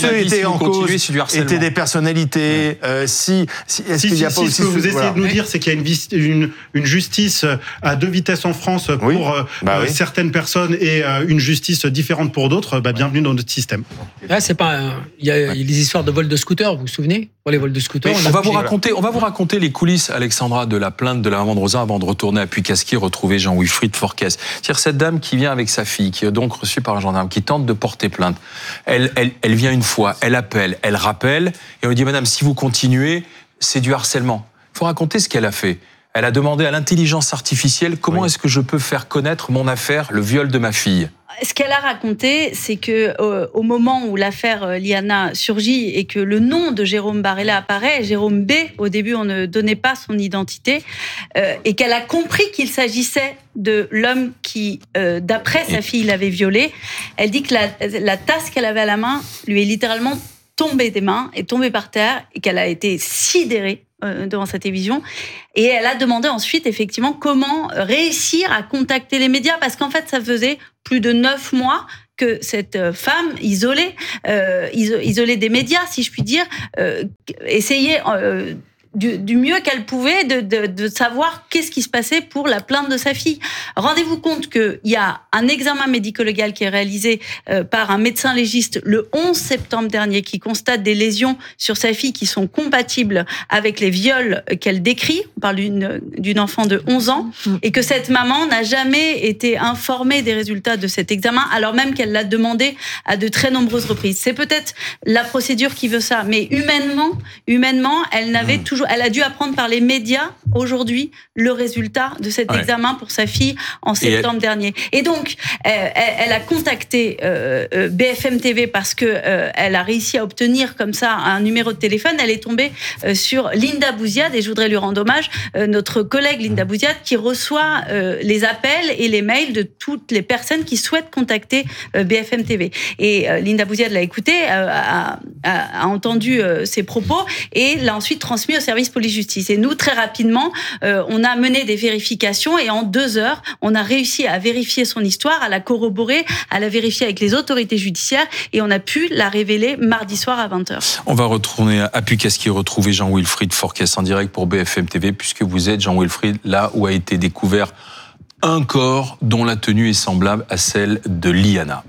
étaient des personnalités, est-ce qu'il n'y a pas aussi ce que vous essayez de nous dire, c'est qu'il y a une justice à deux vitesses en France pour certaines personnes et une justice différente pour d'autres, bienvenue dans notre système. Là, il y a les histoires de vols de scooters, vous vous souvenez ? Pour les vols de scooters, on va vous raconter les coulisses, Alexandra, de la plainte de la maman de Rosa avant de retourner à Puycasquier retrouver Jean-Wilfried Forquès. C'est-à-dire cette dame qui vient avec sa fille, qui est donc reçue par un gendarme, qui tente de porter plainte. Elle vient une fois, elle appelle, elle rappelle, et on lui dit, madame, si vous continuez, c'est du harcèlement. Il faut raconter ce qu'elle a fait. Elle a demandé à l'intelligence artificielle comment est-ce que je peux faire connaître mon affaire, le viol de ma fille. Ce qu'elle a raconté, c'est que au moment où l'affaire Liana surgit et que le nom de Jérôme Barella apparaît, Jérôme B, au début on ne donnait pas son identité, et qu'elle a compris qu'il s'agissait de l'homme qui, d'après sa fille, l'avait violée. Elle dit que la tasse qu'elle avait à la main lui est littéralement tombée des mains, est tombée par terre, et qu'elle a été sidérée devant sa télévision. Et elle a demandé ensuite, effectivement, comment réussir à contacter les médias, parce qu'en fait, ça faisait plus de 9 mois que cette femme isolée des médias, si je puis dire, essayait du mieux qu'elle pouvait de savoir qu'est-ce qui se passait pour la plainte de sa fille. Rendez-vous compte qu'il y a un examen médico-légal qui est réalisé par un médecin légiste le 11 septembre dernier qui constate des lésions sur sa fille qui sont compatibles avec les viols qu'elle décrit. On parle d'une enfant de 11 ans et que cette maman n'a jamais été informée des résultats de cet examen alors même qu'elle l'a demandé à de très nombreuses reprises. C'est peut-être la procédure qui veut ça, mais humainement, elle n'avait toujours elle a dû apprendre par les médias aujourd'hui le résultat de cet examen pour sa fille en septembre dernier. Et donc, elle a contacté BFM TV parce que elle a réussi à obtenir comme ça un numéro de téléphone. Elle est tombée sur Linda Bouziad et je voudrais lui rendre hommage, notre collègue Linda Bouziad qui reçoit les appels et les mails de toutes les personnes qui souhaitent contacter BFM TV. Et Linda Bouziad l'a écouté, a entendu ses propos et l'a ensuite transmis au service police-justice. Et nous, très rapidement, on a mené des vérifications et en 2 heures, on a réussi à vérifier son histoire, à la corroborer, à la vérifier avec les autorités judiciaires et on a pu la révéler mardi soir à 20h. On va retourner à Puycasquier retrouver Jean-Wilfried Forquès en direct pour BFM TV puisque vous êtes, Jean-Wilfried, là où a été découvert un corps dont la tenue est semblable à celle de Liana.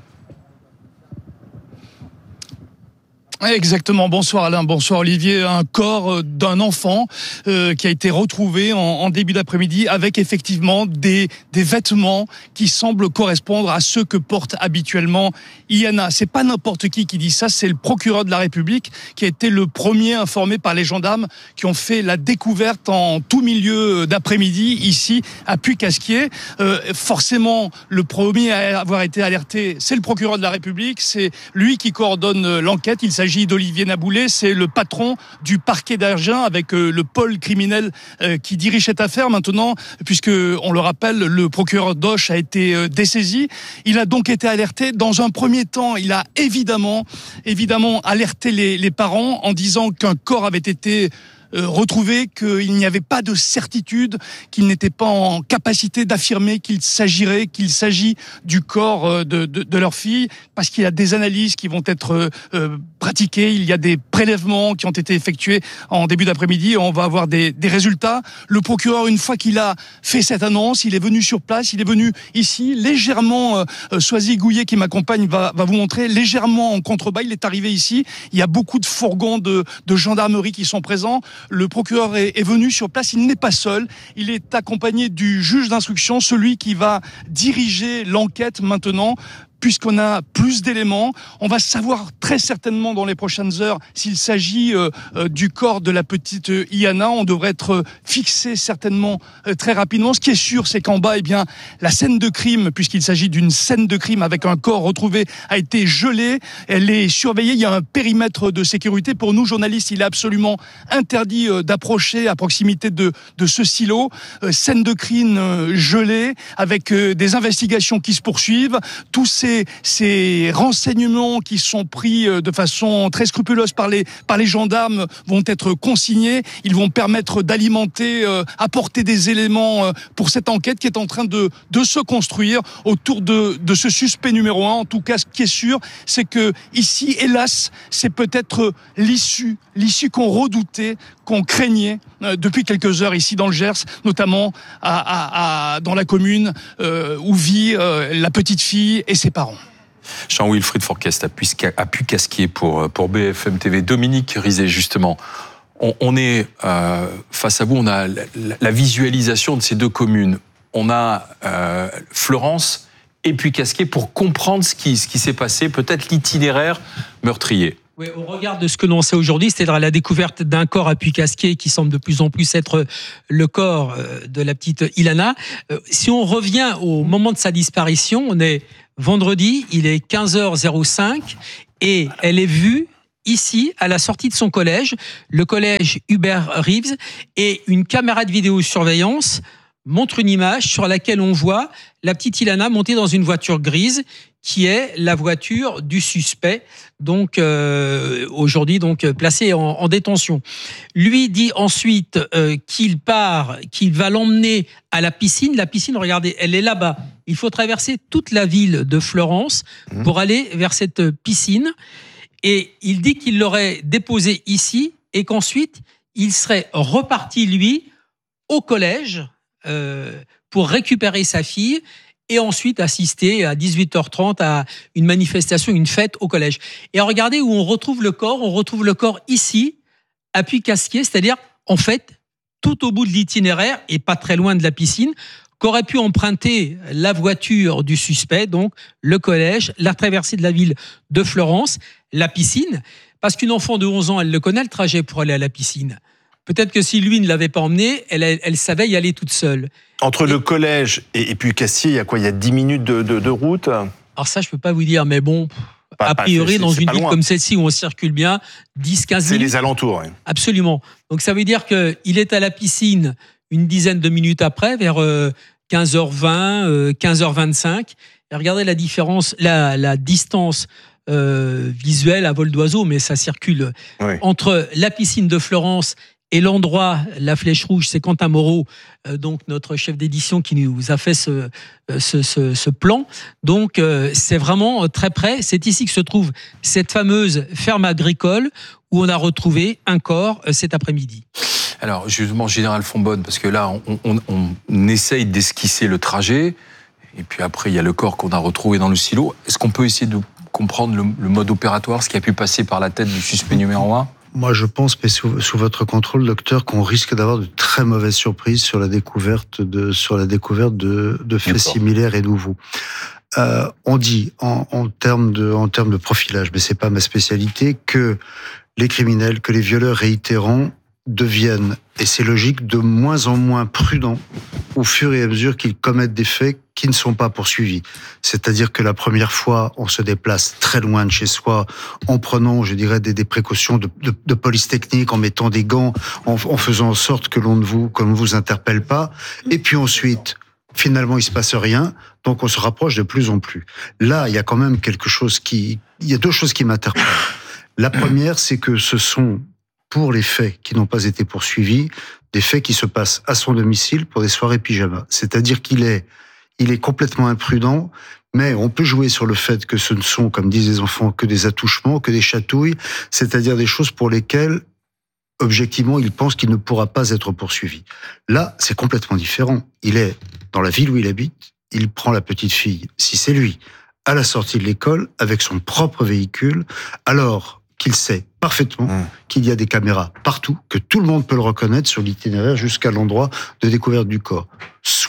Exactement. Bonsoir Alain, bonsoir Olivier. Un corps d'un enfant qui a été retrouvé en début d'après-midi avec effectivement des vêtements qui semblent correspondre à ceux que porte habituellement Liana. C'est pas n'importe qui dit ça, c'est le procureur de la République qui a été le premier informé par les gendarmes qui ont fait la découverte en tout milieu d'après-midi ici à Puycasquier. Forcément, le premier à avoir été alerté, c'est le procureur de la République. C'est lui qui coordonne l'enquête. Il s'agit d'Olivier Naboulet, c'est le patron du parquet d'Agen avec le pôle criminel qui dirige cette affaire maintenant, puisque on le rappelle, le procureur Doche a été dessaisi. Il a donc été alerté. Dans un premier temps, il a évidemment alerté les parents en disant qu'un corps avait été retrouvé, qu'il n'y avait pas de certitude, qu'ils n'étaient pas en capacité d'affirmer qu'il s'agit du corps de leur fille, parce qu'il y a des analyses qui vont être pratiquées, il y a des prélèvements qui ont été effectués en début d'après-midi, on va avoir des résultats. Le procureur, une fois qu'il a fait cette annonce, il est venu sur place, il est venu ici, légèrement, Soisy Gouillet qui m'accompagne va vous montrer, légèrement en contrebas, il est arrivé ici, il y a beaucoup de fourgons de gendarmerie qui sont présents. Le procureur est venu sur place, il n'est pas seul, il est accompagné du juge d'instruction, celui qui va diriger l'enquête maintenant, puisqu'on a plus d'éléments. On va savoir très certainement dans les prochaines heures s'il s'agit du corps de la petite Iyana. On devrait être fixé certainement très rapidement. Ce qui est sûr, c'est qu'en bas, la scène de crime, puisqu'il s'agit d'une scène de crime avec un corps retrouvé, a été gelée. Elle est surveillée. Il y a un périmètre de sécurité. Pour nous, journalistes, il est absolument interdit d'approcher à proximité de ce silo. Scène de crime gelée, avec des investigations qui se poursuivent. Tous ces renseignements qui sont pris de façon très scrupuleuse par les gendarmes vont être consignés. Ils vont permettre d'alimenter, apporter des éléments pour cette enquête qui est en train de se construire autour de ce suspect numéro 1. En tout cas, ce qui est sûr, c'est que ici, hélas, c'est peut-être l'issue qu'on redoutait, qu'on craignait depuis quelques heures ici dans le Gers, notamment dans la commune où vit la petite fille et ses parents. Jean-Wilfried Fourcast a pu casquer pour BFM TV. Dominique Rizet, justement, on est face à vous, on a la visualisation de ces deux communes. On a Fleurance et puis Casquier pour comprendre ce qui s'est passé, peut-être l'itinéraire meurtrier. Oui, au regard de ce que l'on sait aujourd'hui, c'est-à-dire la découverte d'un corps à Puy-Casquier qui semble de plus en plus être le corps de la petite Ilana. Si on revient au moment de sa disparition, on est vendredi, il est 15h05 et elle est vue ici, à la sortie de son collège, le collège Hubert Reeves, et une caméra de vidéosurveillance montre une image sur laquelle on voit la petite Ilana monter dans une voiture grise qui est la voiture du suspect, donc aujourd'hui placé en détention. Lui dit ensuite qu'il va l'emmener à la piscine. La piscine, regardez, elle est là-bas. Il faut traverser toute la ville de Fleurance pour aller vers cette piscine. Et il dit qu'il l'aurait déposée ici et qu'ensuite, il serait reparti, lui, au collège pour récupérer sa fille et ensuite assister à 18h30 à une manifestation, une fête au collège. Et regardez où on retrouve le corps. On retrouve le corps ici, à Puy-Casquier, c'est-à-dire, en fait, tout au bout de l'itinéraire et pas très loin de la piscine, qu'aurait pu emprunter la voiture du suspect, donc le collège, la traversée de la ville de Fleurance, la piscine, parce qu'une enfant de 11 ans, elle le connaît, le trajet pour aller à la piscine. Peut-être que si lui ne l'avait pas emmenée, elle savait y aller toute seule. Entre le collège et Puy-Casquier, il y a quoi ? Il y a 10 minutes de route ? Alors ça, je ne peux pas vous dire, mais bon, a priori, dans une ville comme celle-ci où on circule bien, 10-15 minutes. C'est les alentours, oui. Absolument. Donc ça veut dire qu'il est à la piscine une dizaine de minutes après, vers 15h20, 15h25. Et regardez la différence, la distance visuelle à vol d'oiseau, mais ça circule entre la piscine de Fleurance et l'endroit, la Flèche Rouge, c'est Quentin Moreau, donc notre chef d'édition qui nous a fait ce plan. Donc c'est vraiment très près. C'est ici que se trouve cette fameuse ferme agricole où on a retrouvé un corps cet après-midi. Alors justement, Général Fonbonne, parce que là, on essaye d'esquisser le trajet, et puis après, il y a le corps qu'on a retrouvé dans le silo. Est-ce qu'on peut essayer de comprendre le mode opératoire, ce qui a pu passer par la tête du suspect numéro 1 ? Moi, je pense, mais sous votre contrôle, docteur, qu'on risque d'avoir de très mauvaises surprises sur la découverte de faits similaires et nouveaux. On dit, en termes de profilage, mais c'est pas ma spécialité, que les criminels, que les violeurs réitérants deviennent, et c'est logique, de moins en moins prudents au fur et à mesure qu'ils commettent des faits qui ne sont pas poursuivis. C'est-à-dire que la première fois, on se déplace très loin de chez soi, en prenant, je dirais, des précautions de police technique, en mettant des gants, en faisant en sorte que l'on ne vous interpelle pas. Et puis ensuite, finalement, il se passe rien, donc on se rapproche de plus en plus. Là, il y a quand même il y a deux choses qui m'interpellent. La première, c'est que ce sont, pour les faits qui n'ont pas été poursuivis, des faits qui se passent à son domicile pour des soirées pyjama. C'est-à-dire qu'il est complètement imprudent, mais on peut jouer sur le fait que ce ne sont, comme disent les enfants, que des attouchements, que des chatouilles, c'est-à-dire des choses pour lesquelles, objectivement, il pense qu'il ne pourra pas être poursuivi. Là, c'est complètement différent. Il est dans la ville où il habite, il prend la petite fille, si c'est lui, à la sortie de l'école, avec son propre véhicule, alors qu'il sait parfaitement qu'il y a des caméras partout, que tout le monde peut le reconnaître sur l'itinéraire jusqu'à l'endroit de découverte du corps. Soit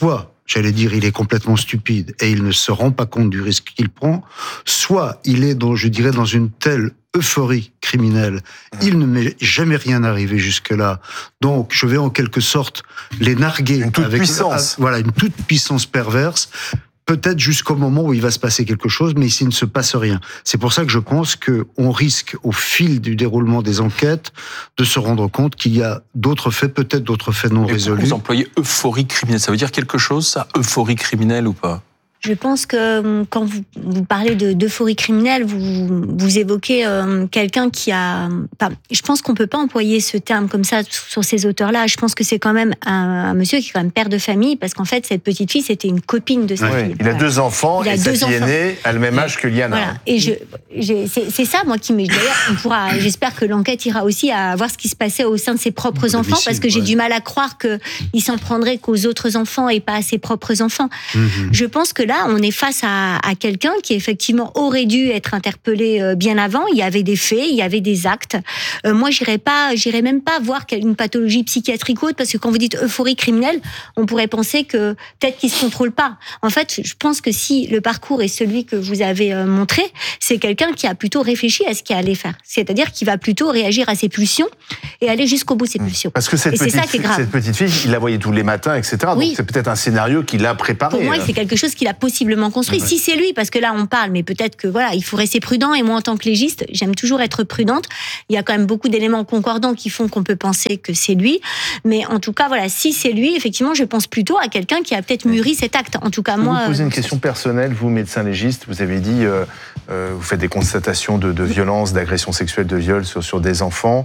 j'allais dire, il est complètement stupide et il ne se rend pas compte du risque qu'il prend, soit il est dans une telle euphorie criminelle, il ne m'est jamais rien arrivé jusque-là, donc je vais en quelque sorte les narguer une toute puissance. Une toute puissance perverse, peut-être jusqu'au moment où il va se passer quelque chose, mais ici il ne se passe rien. C'est pour ça que je pense qu'on risque, au fil du déroulement des enquêtes, de se rendre compte qu'il y a d'autres faits, peut-être d'autres faits non résolus. Vous employez euphorie criminelle, ça veut dire quelque chose, ça, euphorie criminelle ou pas ? Je pense que quand vous parlez d'euphorie criminelle, vous évoquez quelqu'un qui a... Enfin, je pense qu'on peut pas employer ce terme comme ça sur ces auteurs-là. Je pense que c'est quand même un monsieur qui est quand même père de famille, parce qu'en fait, cette petite fille, c'était une copine de sa fille. Il a 2 enfants, et sa fille aînée a le même âge que Liana. Voilà. Et c'est ça, moi, qui me... D'ailleurs, j'espère que l'enquête ira aussi à voir ce qui se passait au sein de ses propres enfants, parce que j'ai du mal à croire qu'il s'en prendrait qu'aux autres enfants et pas à ses propres enfants. Je pense que là, on est face à quelqu'un qui effectivement aurait dû être interpellé bien avant. Il y avait des faits, il y avait des actes. Moi, j'irais même pas voir une pathologie psychiatrique ou autre, parce que quand vous dites euphorie criminelle, on pourrait penser que peut-être qu'il se contrôle pas. En fait, je pense que si le parcours est celui que vous avez montré, c'est quelqu'un qui a plutôt réfléchi à ce qu'il allait faire. C'est-à-dire qu'il va plutôt réagir à ses pulsions et aller jusqu'au bout de ses pulsions. Parce que cette petite fille, il la voyait tous les matins, etc. Oui. Donc c'est peut-être un scénario qu'il a préparé. Pour moi, c'est quelque chose qu'il a possiblement construit. Si c'est lui, parce que là on parle, mais peut-être que il faut rester prudent. Et moi, en tant que légiste, j'aime toujours être prudente. Il y a quand même beaucoup d'éléments concordants qui font qu'on peut penser que c'est lui. Mais en tout cas, si c'est lui, effectivement, je pense plutôt à quelqu'un qui a peut-être mûri cet acte. En tout cas, moi. Vous posez une question personnelle, vous, médecin légiste, vous avez dit, vous faites des constatations de violence, d'agression sexuelle, de viol sur des enfants.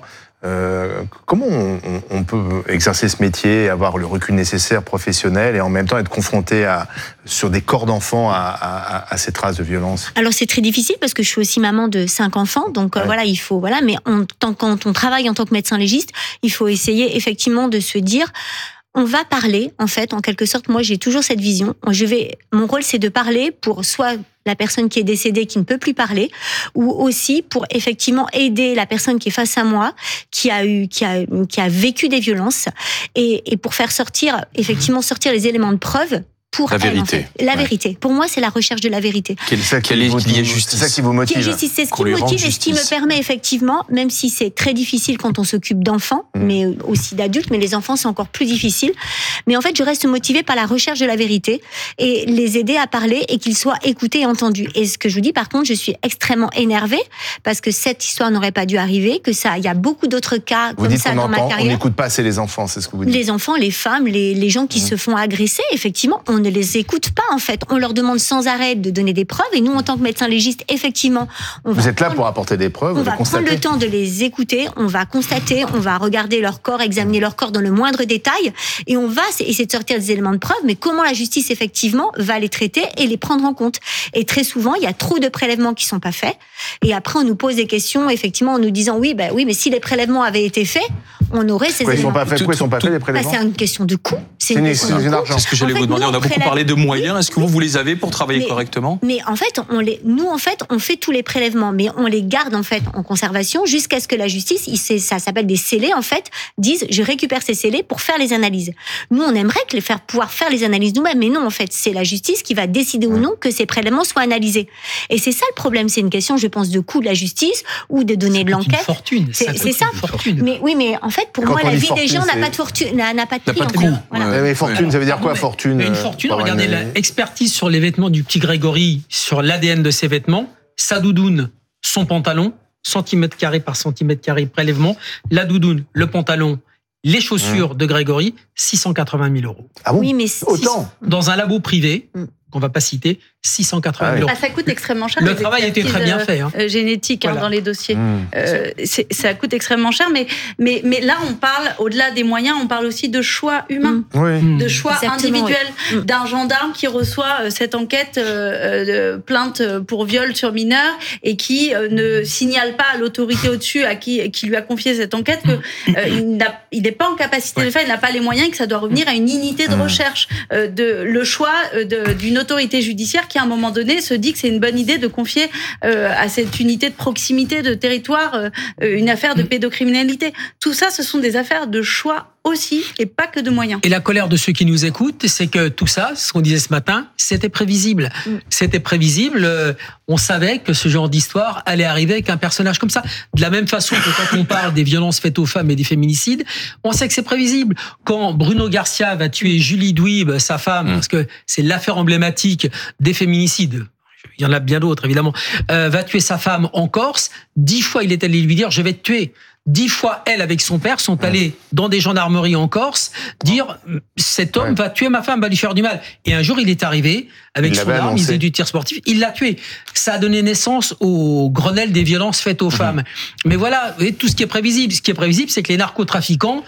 Comment on peut exercer ce métier, avoir le recul nécessaire professionnel et en même temps être confronté sur des corps d'enfants à ces traces de violence? Alors c'est très difficile parce que je suis aussi maman de 5 enfants, donc il faut mais quand on travaille en tant que médecin légiste, il faut essayer effectivement de se dire. On va parler, en fait, en quelque sorte. Moi, j'ai toujours cette vision. Mon rôle, c'est de parler pour soit la personne qui est décédée, qui ne peut plus parler, ou aussi pour effectivement aider la personne qui est face à moi, qui a vécu des violences, et pour faire sortir les éléments de preuve. Pour la vérité. La vérité. Pour moi, c'est la recherche de la vérité. Qu'il y ait justice. C'est ça qui vous motive. Qu'il y ait justice, c'est ce qui me motive et ce qui me permet effectivement, même si c'est très difficile quand on s'occupe d'enfants, mais aussi d'adultes, mais les enfants c'est encore plus difficile. Mais en fait, je reste motivée par la recherche de la vérité et les aider à parler et qu'ils soient écoutés et entendus. Et ce que je vous dis, par contre, je suis extrêmement énervée parce que cette histoire n'aurait pas dû arriver, il y a beaucoup d'autres cas comme ça dans ma carrière. On n'écoute pas assez les enfants, c'est ce que vous dites. Les enfants, les femmes, les gens qui se font agresser, effectivement, on ne les écoute pas en fait. On leur demande sans arrêt de donner des preuves et nous, en tant que médecins légistes, effectivement, vous êtes là pour apporter des preuves. On va prendre le temps de les écouter, on va constater, on va regarder leur corps, examiner leur corps dans le moindre détail et on va essayer de sortir des éléments de preuve. Mais comment la justice effectivement va les traiter et les prendre en compte? Et très souvent, il y a trop de prélèvements qui sont pas faits. Et après, on nous pose des questions effectivement en nous disant oui, mais si les prélèvements avaient été faits, on aurait ces éléments. Pourquoi ils sont pas faits les prélèvements? C'est une question de coût. C'est une question d'argent. C'est ce que j'allais vous demander. On a beaucoup parlé de moyens. Est-ce que vous les avez pour travailler correctement? Mais en fait, on fait tous les prélèvements, mais on les garde en fait en conservation jusqu'à ce que la justice, ça s'appelle des scellés en fait, disent je récupère ces scellés pour faire les analyses. Nous, on aimerait pouvoir faire les analyses nous-mêmes, mais non en fait, c'est la justice qui va décider ou non que ces prélèvements soient analysés. Et c'est ça le problème, c'est une question, je pense, de coût de la justice ou de données de l'enquête. Une fortune. C'est ça. Mais oui, mais en fait, pour moi, la vie des gens n'a pas de fortune, n'a pas de prix. Mais fortune, ça veut dire quoi, fortune? Une fortune. Regardez l'expertise sur les vêtements du petit Grégory, sur l'ADN de ses vêtements, sa doudoune, son pantalon, centimètre carré par centimètre carré, prélèvement, la doudoune, le pantalon, les chaussures de Grégory, 680 000 euros. Ah bon? Oui, mais autant? Dans un labo privé, qu'on va pas citer, 680 000 euros. Ça coûte extrêmement cher. Le travail a été très bien fait. Génétique dans les dossiers. Ça coûte extrêmement cher, mais là, on parle, au-delà des moyens, on parle aussi de choix humains, de choix individuels, d'un gendarme qui reçoit cette enquête de plainte pour viol sur mineur et qui ne signale pas à l'autorité au-dessus qui lui a confié cette enquête qu'il n'est pas en capacité de le faire, il n'a pas les moyens et que ça doit revenir à une unité de recherche. Le choix d'une autorité judiciaire qui, à un moment donné, se dit que c'est une bonne idée de confier à cette unité de proximité de territoire une affaire de pédocriminalité. Tout ça, ce sont des affaires de choix aussi, et pas que de moyens. Et la colère de ceux qui nous écoutent, c'est que tout ça, ce qu'on disait ce matin, c'était prévisible. C'était prévisible. On savait que ce genre d'histoire allait arriver avec un personnage comme ça. De la même façon que quand on parle des violences faites aux femmes et des féminicides, on sait que c'est prévisible. Quand Bruno Garcia va tuer Julie Douib, sa femme, parce que c'est l'affaire emblématique des féminicides, il y en a bien d'autres évidemment, va tuer sa femme en Corse, 10 fois il est allé lui dire « je vais te tuer ». 10 fois, elle, avec son père, sont allés dans des gendarmeries en Corse dire cet homme va tuer ma femme, va lui faire du mal. Et un jour, il est arrivé avec son arme, il faisait du tir sportif, il l'a tué. Ça a donné naissance au Grenelle des violences faites aux femmes. Mais voilà, tout ce qui est prévisible. Ce qui est prévisible, c'est que les narcotrafiquants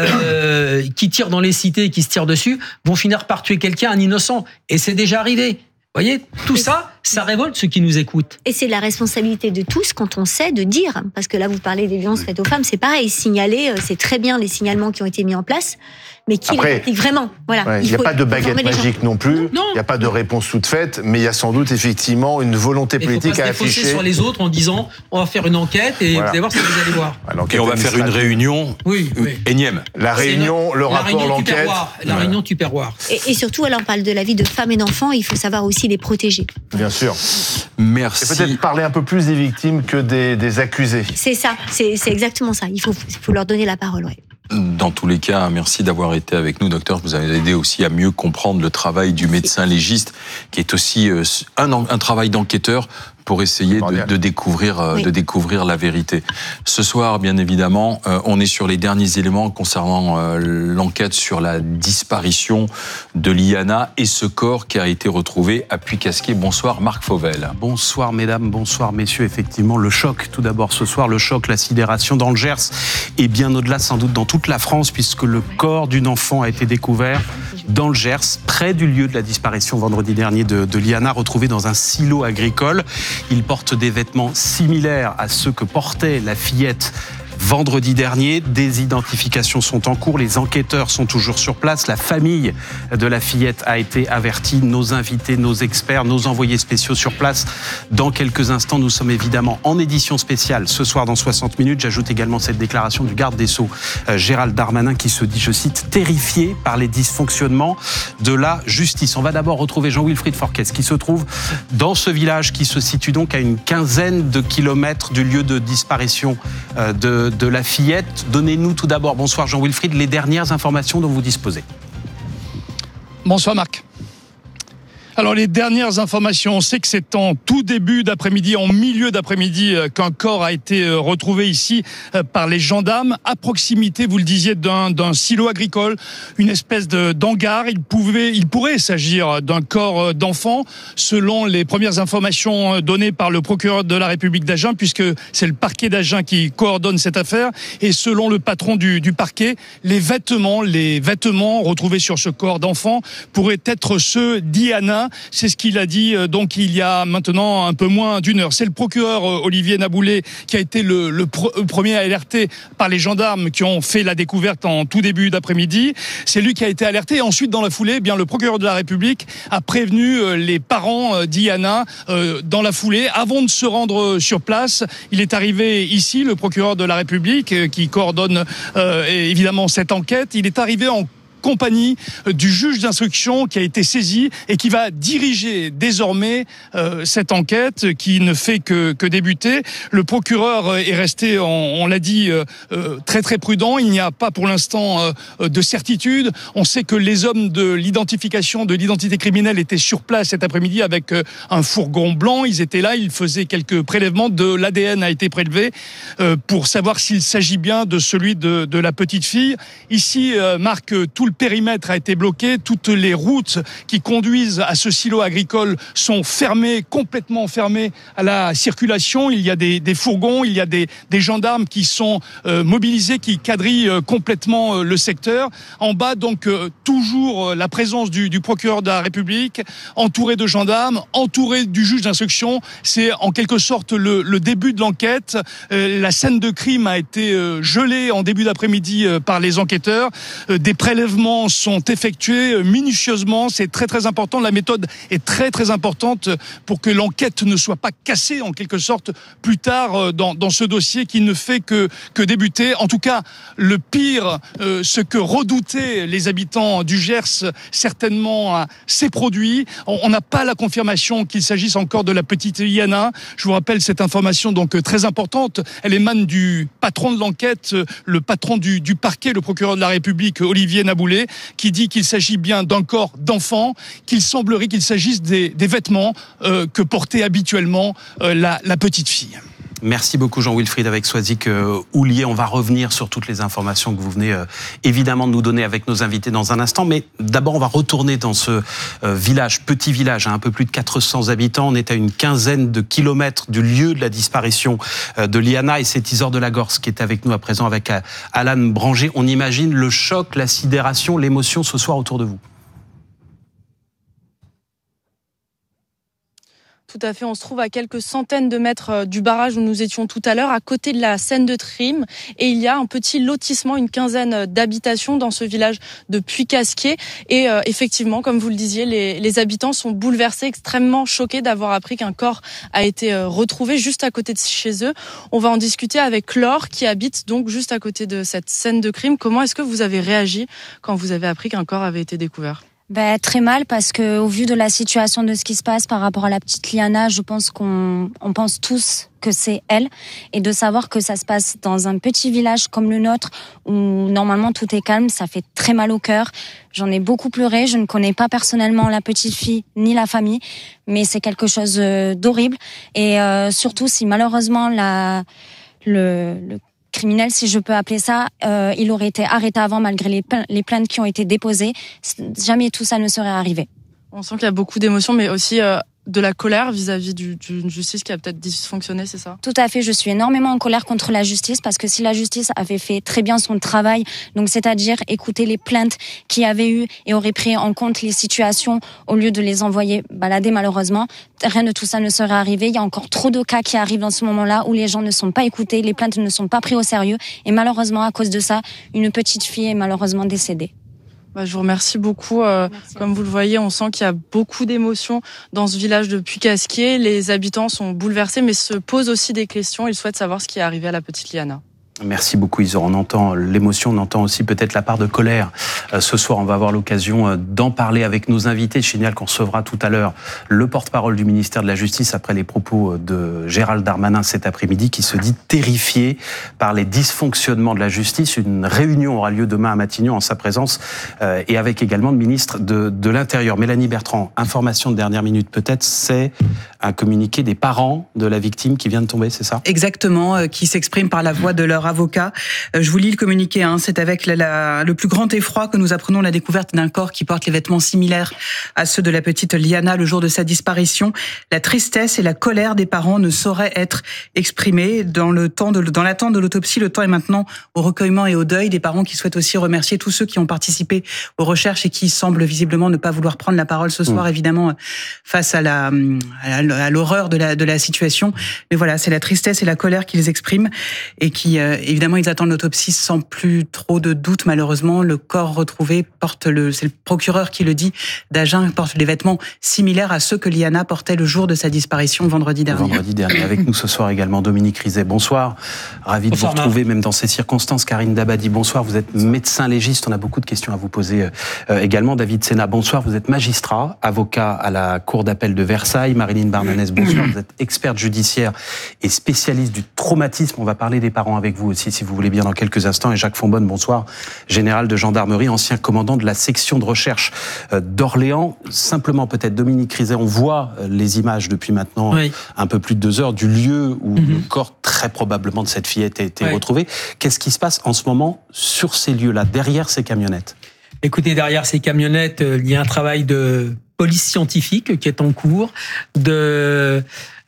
qui tirent dans les cités, qui se tirent dessus, vont finir par tuer quelqu'un, un innocent. Et c'est déjà arrivé. Vous voyez, tout ça, ça révolte ceux qui nous écoutent. Et c'est la responsabilité de tous quand on sait de dire, parce que là vous parlez des violences faites aux femmes, c'est pareil, signaler, c'est très bien les signalements qui ont été mis en place, mais qui les applique vraiment. Voilà. Il n'y a pas de baguette magique non plus, il n'y a pas de réponse toute faite, mais il y a sans doute effectivement une volonté politique à afficher. Il faut pas se défausser sur les autres en disant on va faire une enquête et vous allez voir ce que vous allez voir. Et on va faire une réunion énième. La réunion, le rapport, l'enquête. La réunion tupperware. Et surtout, alors on parle de la vie de femmes et d'enfants, il faut savoir aussi les protéger. Bien sûr. Merci. Et peut-être parler un peu plus des victimes que des accusés. C'est ça, c'est exactement ça. Il faut leur donner la parole, Dans tous les cas, merci d'avoir été avec nous, docteur. Vous avez aidé aussi à mieux comprendre le travail du médecin légiste, qui est aussi un travail d'enquêteur pour essayer de découvrir la vérité. Ce soir, bien évidemment, on est sur les derniers éléments concernant l'enquête sur la disparition de Liana et ce corps qui a été retrouvé à Puy-Casquier. Bonsoir, Marc Fauvel. Bonsoir, mesdames, bonsoir, messieurs. Effectivement, le choc, tout d'abord, ce soir, le choc, la sidération dans le Gers et bien au-delà, sans doute, dans toute la France, puisque le corps d'une enfant a été découvert dans le Gers, près du lieu de la disparition vendredi dernier de Liana, retrouvé dans un silo agricole. Il porte des vêtements similaires à ceux que portait la fillette vendredi dernier. Des identifications sont en cours, les enquêteurs sont toujours sur place, la famille de la fillette a été avertie, nos invités, nos experts, nos envoyés spéciaux sur place. Dans quelques instants, nous sommes évidemment en édition spéciale ce soir dans 60 minutes. J'ajoute également cette déclaration du garde des Sceaux, Gérald Darmanin, qui se dit, je cite, terrifié par les dysfonctionnements de la justice. On va d'abord retrouver Jean-Wilfried Forquès, qui se trouve dans ce village qui se situe donc à une quinzaine de kilomètres du lieu de disparition de la fillette. Donnez-nous tout d'abord, bonsoir Jean-Wilfried, les dernières informations dont vous disposez. Bonsoir Marc. Alors les dernières informations, on sait que c'est en tout début d'après-midi, en milieu d'après-midi, qu'un corps a été retrouvé ici par les gendarmes, à proximité, vous le disiez, d'un silo agricole, une espèce d'hangar. Il pourrait s'agir d'un corps d'enfant, selon les premières informations données par le procureur de la République d'Agen, puisque c'est le parquet d'Agen qui coordonne cette affaire. Et selon le patron du parquet, les vêtements retrouvés sur ce corps d'enfant pourraient être ceux d'Iana. C'est ce qu'il a dit donc il y a maintenant un peu moins d'une heure. C'est le procureur Olivier Naboulet qui a été le premier alerté par les gendarmes qui ont fait la découverte en tout début d'après-midi. C'est lui qui a été alerté. Et ensuite, dans la foulée, le procureur de la République a prévenu les parents d'Iana dans la foulée. Avant de se rendre sur place, il est arrivé ici, le procureur de la République qui coordonne évidemment cette enquête. Il est arrivé en compagnie du juge d'instruction qui a été saisi et qui va diriger désormais cette enquête qui ne fait que débuter. Le procureur est resté, on l'a dit, très très prudent. Il n'y a pas pour l'instant de certitude. On sait que les hommes de l'identification de l'identité criminelle étaient sur place cet après-midi avec un fourgon blanc. Ils étaient là, ils faisaient quelques prélèvements. De l'ADN a été prélevé pour savoir s'il s'agit bien de celui de la petite fille. Ici, Marc, tout le périmètre a été bloqué, toutes les routes qui conduisent à ce silo agricole sont fermées, complètement fermées à la circulation. Il y a des fourgons, il y a des gendarmes qui sont mobilisés, qui quadrillent complètement le secteur. En bas, donc, toujours la présence du procureur de la République, entouré de gendarmes, entouré du juge d'instruction. C'est en quelque sorte le début de l'enquête. La scène de crime a été gelée en début d'après-midi par les enquêteurs. Des prélèvements traitements sont effectués minutieusement. C'est très très important. La méthode est très très importante pour que l'enquête ne soit pas cassée en quelque sorte plus tard dans ce dossier qui ne fait que débuter. En tout cas, le pire, ce que redoutaient les habitants du Gers, certainement s'est produit. On n'a pas la confirmation qu'il s'agisse encore de la petite Liana. Je vous rappelle cette information donc très importante. Elle émane du patron de l'enquête, le patron du parquet, le procureur de la République, Olivier Naboulet, qui dit qu'il s'agit bien d'un corps d'enfant, qu'il semblerait qu'il s'agisse des vêtements que portait habituellement la petite fille. Merci beaucoup Jean-Wilfried avec Soisic Houlier. On va revenir sur toutes les informations que vous venez évidemment de nous donner avec nos invités dans un instant. Mais d'abord, on va retourner dans ce petit village, un peu plus de 400 habitants. On est à une quinzaine de kilomètres du lieu de la disparition de Liana. Et c'est Isor de la Gorce qui est avec nous à présent avec Alan Branger. On imagine le choc, la sidération, l'émotion ce soir autour de vous. Tout à fait, on se trouve à quelques centaines de mètres du barrage où nous étions tout à l'heure, à côté de la Seine de Crime. Et il y a un petit lotissement, une quinzaine d'habitations dans ce village de Puy-Casquier. Et effectivement, comme vous le disiez, les habitants sont bouleversés, extrêmement choqués d'avoir appris qu'un corps a été retrouvé juste à côté de chez eux. On va en discuter avec Laure, qui habite donc juste à côté de cette Seine de Crime. Comment est-ce que vous avez réagi quand vous avez appris qu'un corps avait été découvert ? Très mal, parce que au vu de la situation de ce qui se passe par rapport à la petite Liana, je pense qu'on pense tous que c'est elle, et de savoir que ça se passe dans un petit village comme le nôtre où normalement tout est calme, ça fait très mal au cœur. J'en ai beaucoup pleuré, je ne connais pas personnellement la petite fille ni la famille, mais c'est quelque chose d'horrible. Et surtout si malheureusement le criminel, si je peux appeler ça, il aurait été arrêté avant malgré les plaintes qui ont été déposées. Jamais tout ça ne serait arrivé. On sent qu'il y a beaucoup d'émotions, mais aussi de la colère vis-à-vis d'une justice qui a peut-être dysfonctionné, c'est ça ? Tout à fait, je suis énormément en colère contre la justice, parce que si la justice avait fait très bien son travail, donc c'est-à-dire écouter les plaintes qu'il y avait eu et aurait pris en compte les situations au lieu de les envoyer balader malheureusement, rien de tout ça ne serait arrivé. Il y a encore trop de cas qui arrivent dans ce moment-là où les gens ne sont pas écoutés, les plaintes ne sont pas prises au sérieux, et malheureusement à cause de ça, une petite fille est malheureusement décédée. Je vous remercie beaucoup. Comme vous le voyez, on sent qu'il y a beaucoup d'émotions dans ce village de Puy-Casquier. Les habitants sont bouleversés, mais se posent aussi des questions. Ils souhaitent savoir ce qui est arrivé à la petite Liana. Merci beaucoup Isor. On entend l'émotion, on entend aussi peut-être la part de colère. Ce soir, on va avoir l'occasion d'en parler avec nos invités. Je signale qu'on recevra tout à l'heure le porte-parole du ministère de la Justice après les propos de Gérald Darmanin cet après-midi, qui se dit terrifié par les dysfonctionnements de la justice. Une réunion aura lieu demain à Matignon en sa présence et avec également le ministre de l'Intérieur. Mélanie Bertrand, information de dernière minute peut-être, c'est un communiqué des parents de la victime qui vient de tomber, c'est ça ? Exactement, qui s'exprime par la voix de leur avocat. Je vous lis le communiqué, c'est avec le plus grand effroi que nous apprenons la découverte d'un corps qui porte les vêtements similaires à ceux de la petite Liana le jour de sa disparition. La tristesse et la colère des parents ne sauraient être exprimées dans l'attente de l'autopsie. Le temps est maintenant au recueillement et au deuil des parents, qui souhaitent aussi remercier tous ceux qui ont participé aux recherches et qui semblent visiblement ne pas vouloir prendre la parole ce soir, évidemment, face à l'horreur de la situation. Mais voilà, c'est la tristesse et la colère qu'ils expriment, et qui évidemment, ils attendent l'autopsie sans plus trop de doute. Malheureusement, le corps retrouvé c'est le procureur qui le dit, d'Agen, porte des vêtements similaires à ceux que Liana portait le jour de sa disparition vendredi dernier. Avec nous ce soir également Dominique Rizet. Bonsoir. Ravi de vous retrouver, même dans ces circonstances. Karine Dabadi, bonsoir. Vous êtes médecin légiste. On a beaucoup de questions à vous poser également. David Sénat, bonsoir. Vous êtes magistrat, avocat à la Cour d'appel de Versailles. Marilyn Barmanès, bonsoir. Vous êtes experte judiciaire et spécialiste du traumatisme. On va parler des parents avec vous aussi, si vous voulez bien, dans quelques instants. Et Jacques Fonbonne, bonsoir, général de gendarmerie, ancien commandant de la section de recherche d'Orléans. Simplement, peut-être, Dominique Rizet, on voit les images depuis maintenant un peu plus de 2 heures du lieu où le corps, très probablement, de cette fillette a été retrouvé. Qu'est-ce qui se passe en ce moment sur ces lieux-là, derrière ces camionnettes ? Écoutez, derrière ces camionnettes, il y a un travail de police scientifique qui est en cours, de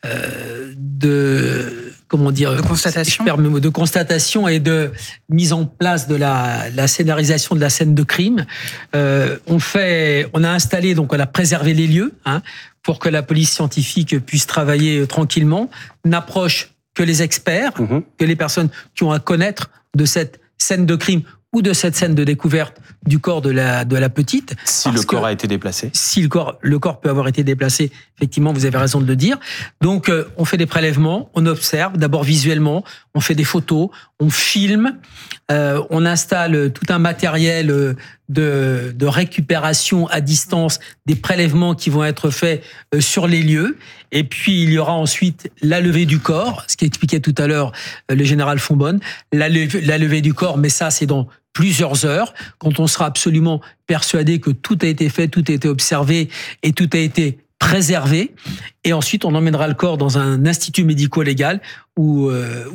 constatation et de mise en place de la scénarisation de la scène de crime. On a installé, donc on a préservé les lieux, pour que la police scientifique puisse travailler tranquillement, n'approche que les experts, que les personnes qui ont à connaître de cette scène de crime ou de cette scène de découverte du corps de la petite. Si le corps a été déplacé. Si le corps peut avoir été déplacé, effectivement, vous avez raison de le dire. Donc, on fait des prélèvements, on observe, d'abord visuellement, on fait des photos, on filme, on installe tout un matériel de récupération à distance des prélèvements qui vont être faits sur les lieux. Et puis, il y aura ensuite la levée du corps, ce qu'expliquait tout à l'heure le général Fonbonne. La levée du corps, mais ça, c'est dans plusieurs heures, quand on sera absolument persuadé que tout a été fait, tout a été observé et tout a été préservé. Et ensuite, on emmènera le corps dans un institut médico-légal où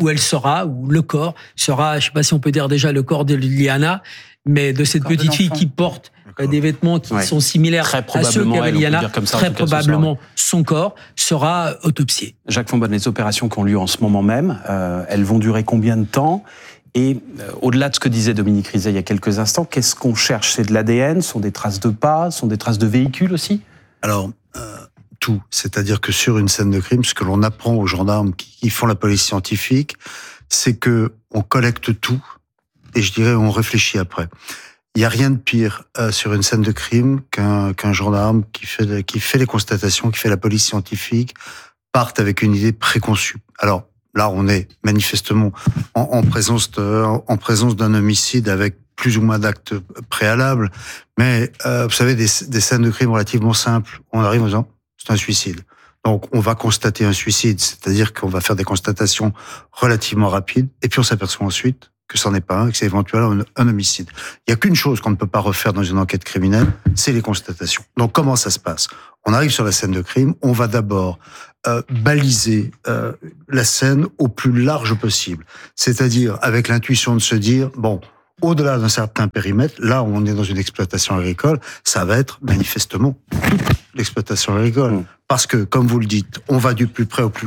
le corps sera, je ne sais pas si on peut dire déjà le corps de Liliana, mais de cette petite fille qui porte des vêtements qui sont similaires à ceux qu'avait Liliana, très probablement son corps sera autopsié. Jacques Fonbonne, les opérations qui ont lieu en ce moment même, elles vont durer combien de temps ? Et au-delà de ce que disait Dominique Rizet il y a quelques instants, qu'est-ce qu'on cherche ? C'est de l'ADN ? Sont des traces de pas ? Sont des traces de véhicules aussi ? Alors, tout. C'est-à-dire que sur une scène de crime, ce que l'on apprend aux gendarmes qui font la police scientifique, c'est que on collecte tout et je dirais on réfléchit après. Il n'y a rien de pire sur une scène de crime qu'un gendarme qui fait les constatations, qui fait la police scientifique, parte avec une idée préconçue. Alors là, on est manifestement en présence d'un homicide avec plus ou moins d'actes préalables. Mais vous savez, des scènes de crime relativement simples, on arrive en disant c'est un suicide. Donc on va constater un suicide, c'est-à-dire qu'on va faire des constatations relativement rapides, et puis on s'aperçoit ensuite que c'en est pas un, que c'est éventuellement un homicide. Il y a qu'une chose qu'on ne peut pas refaire dans une enquête criminelle, c'est les constatations. Donc comment ça se passe ? On arrive sur la scène de crime, on va d'abord baliser la scène au plus large possible, c'est-à-dire avec l'intuition de se dire bon, au-delà d'un certain périmètre, là où on est dans une exploitation agricole, ça va être manifestement toute l'exploitation agricole. Parce que, comme vous le dites, on va du plus près au plus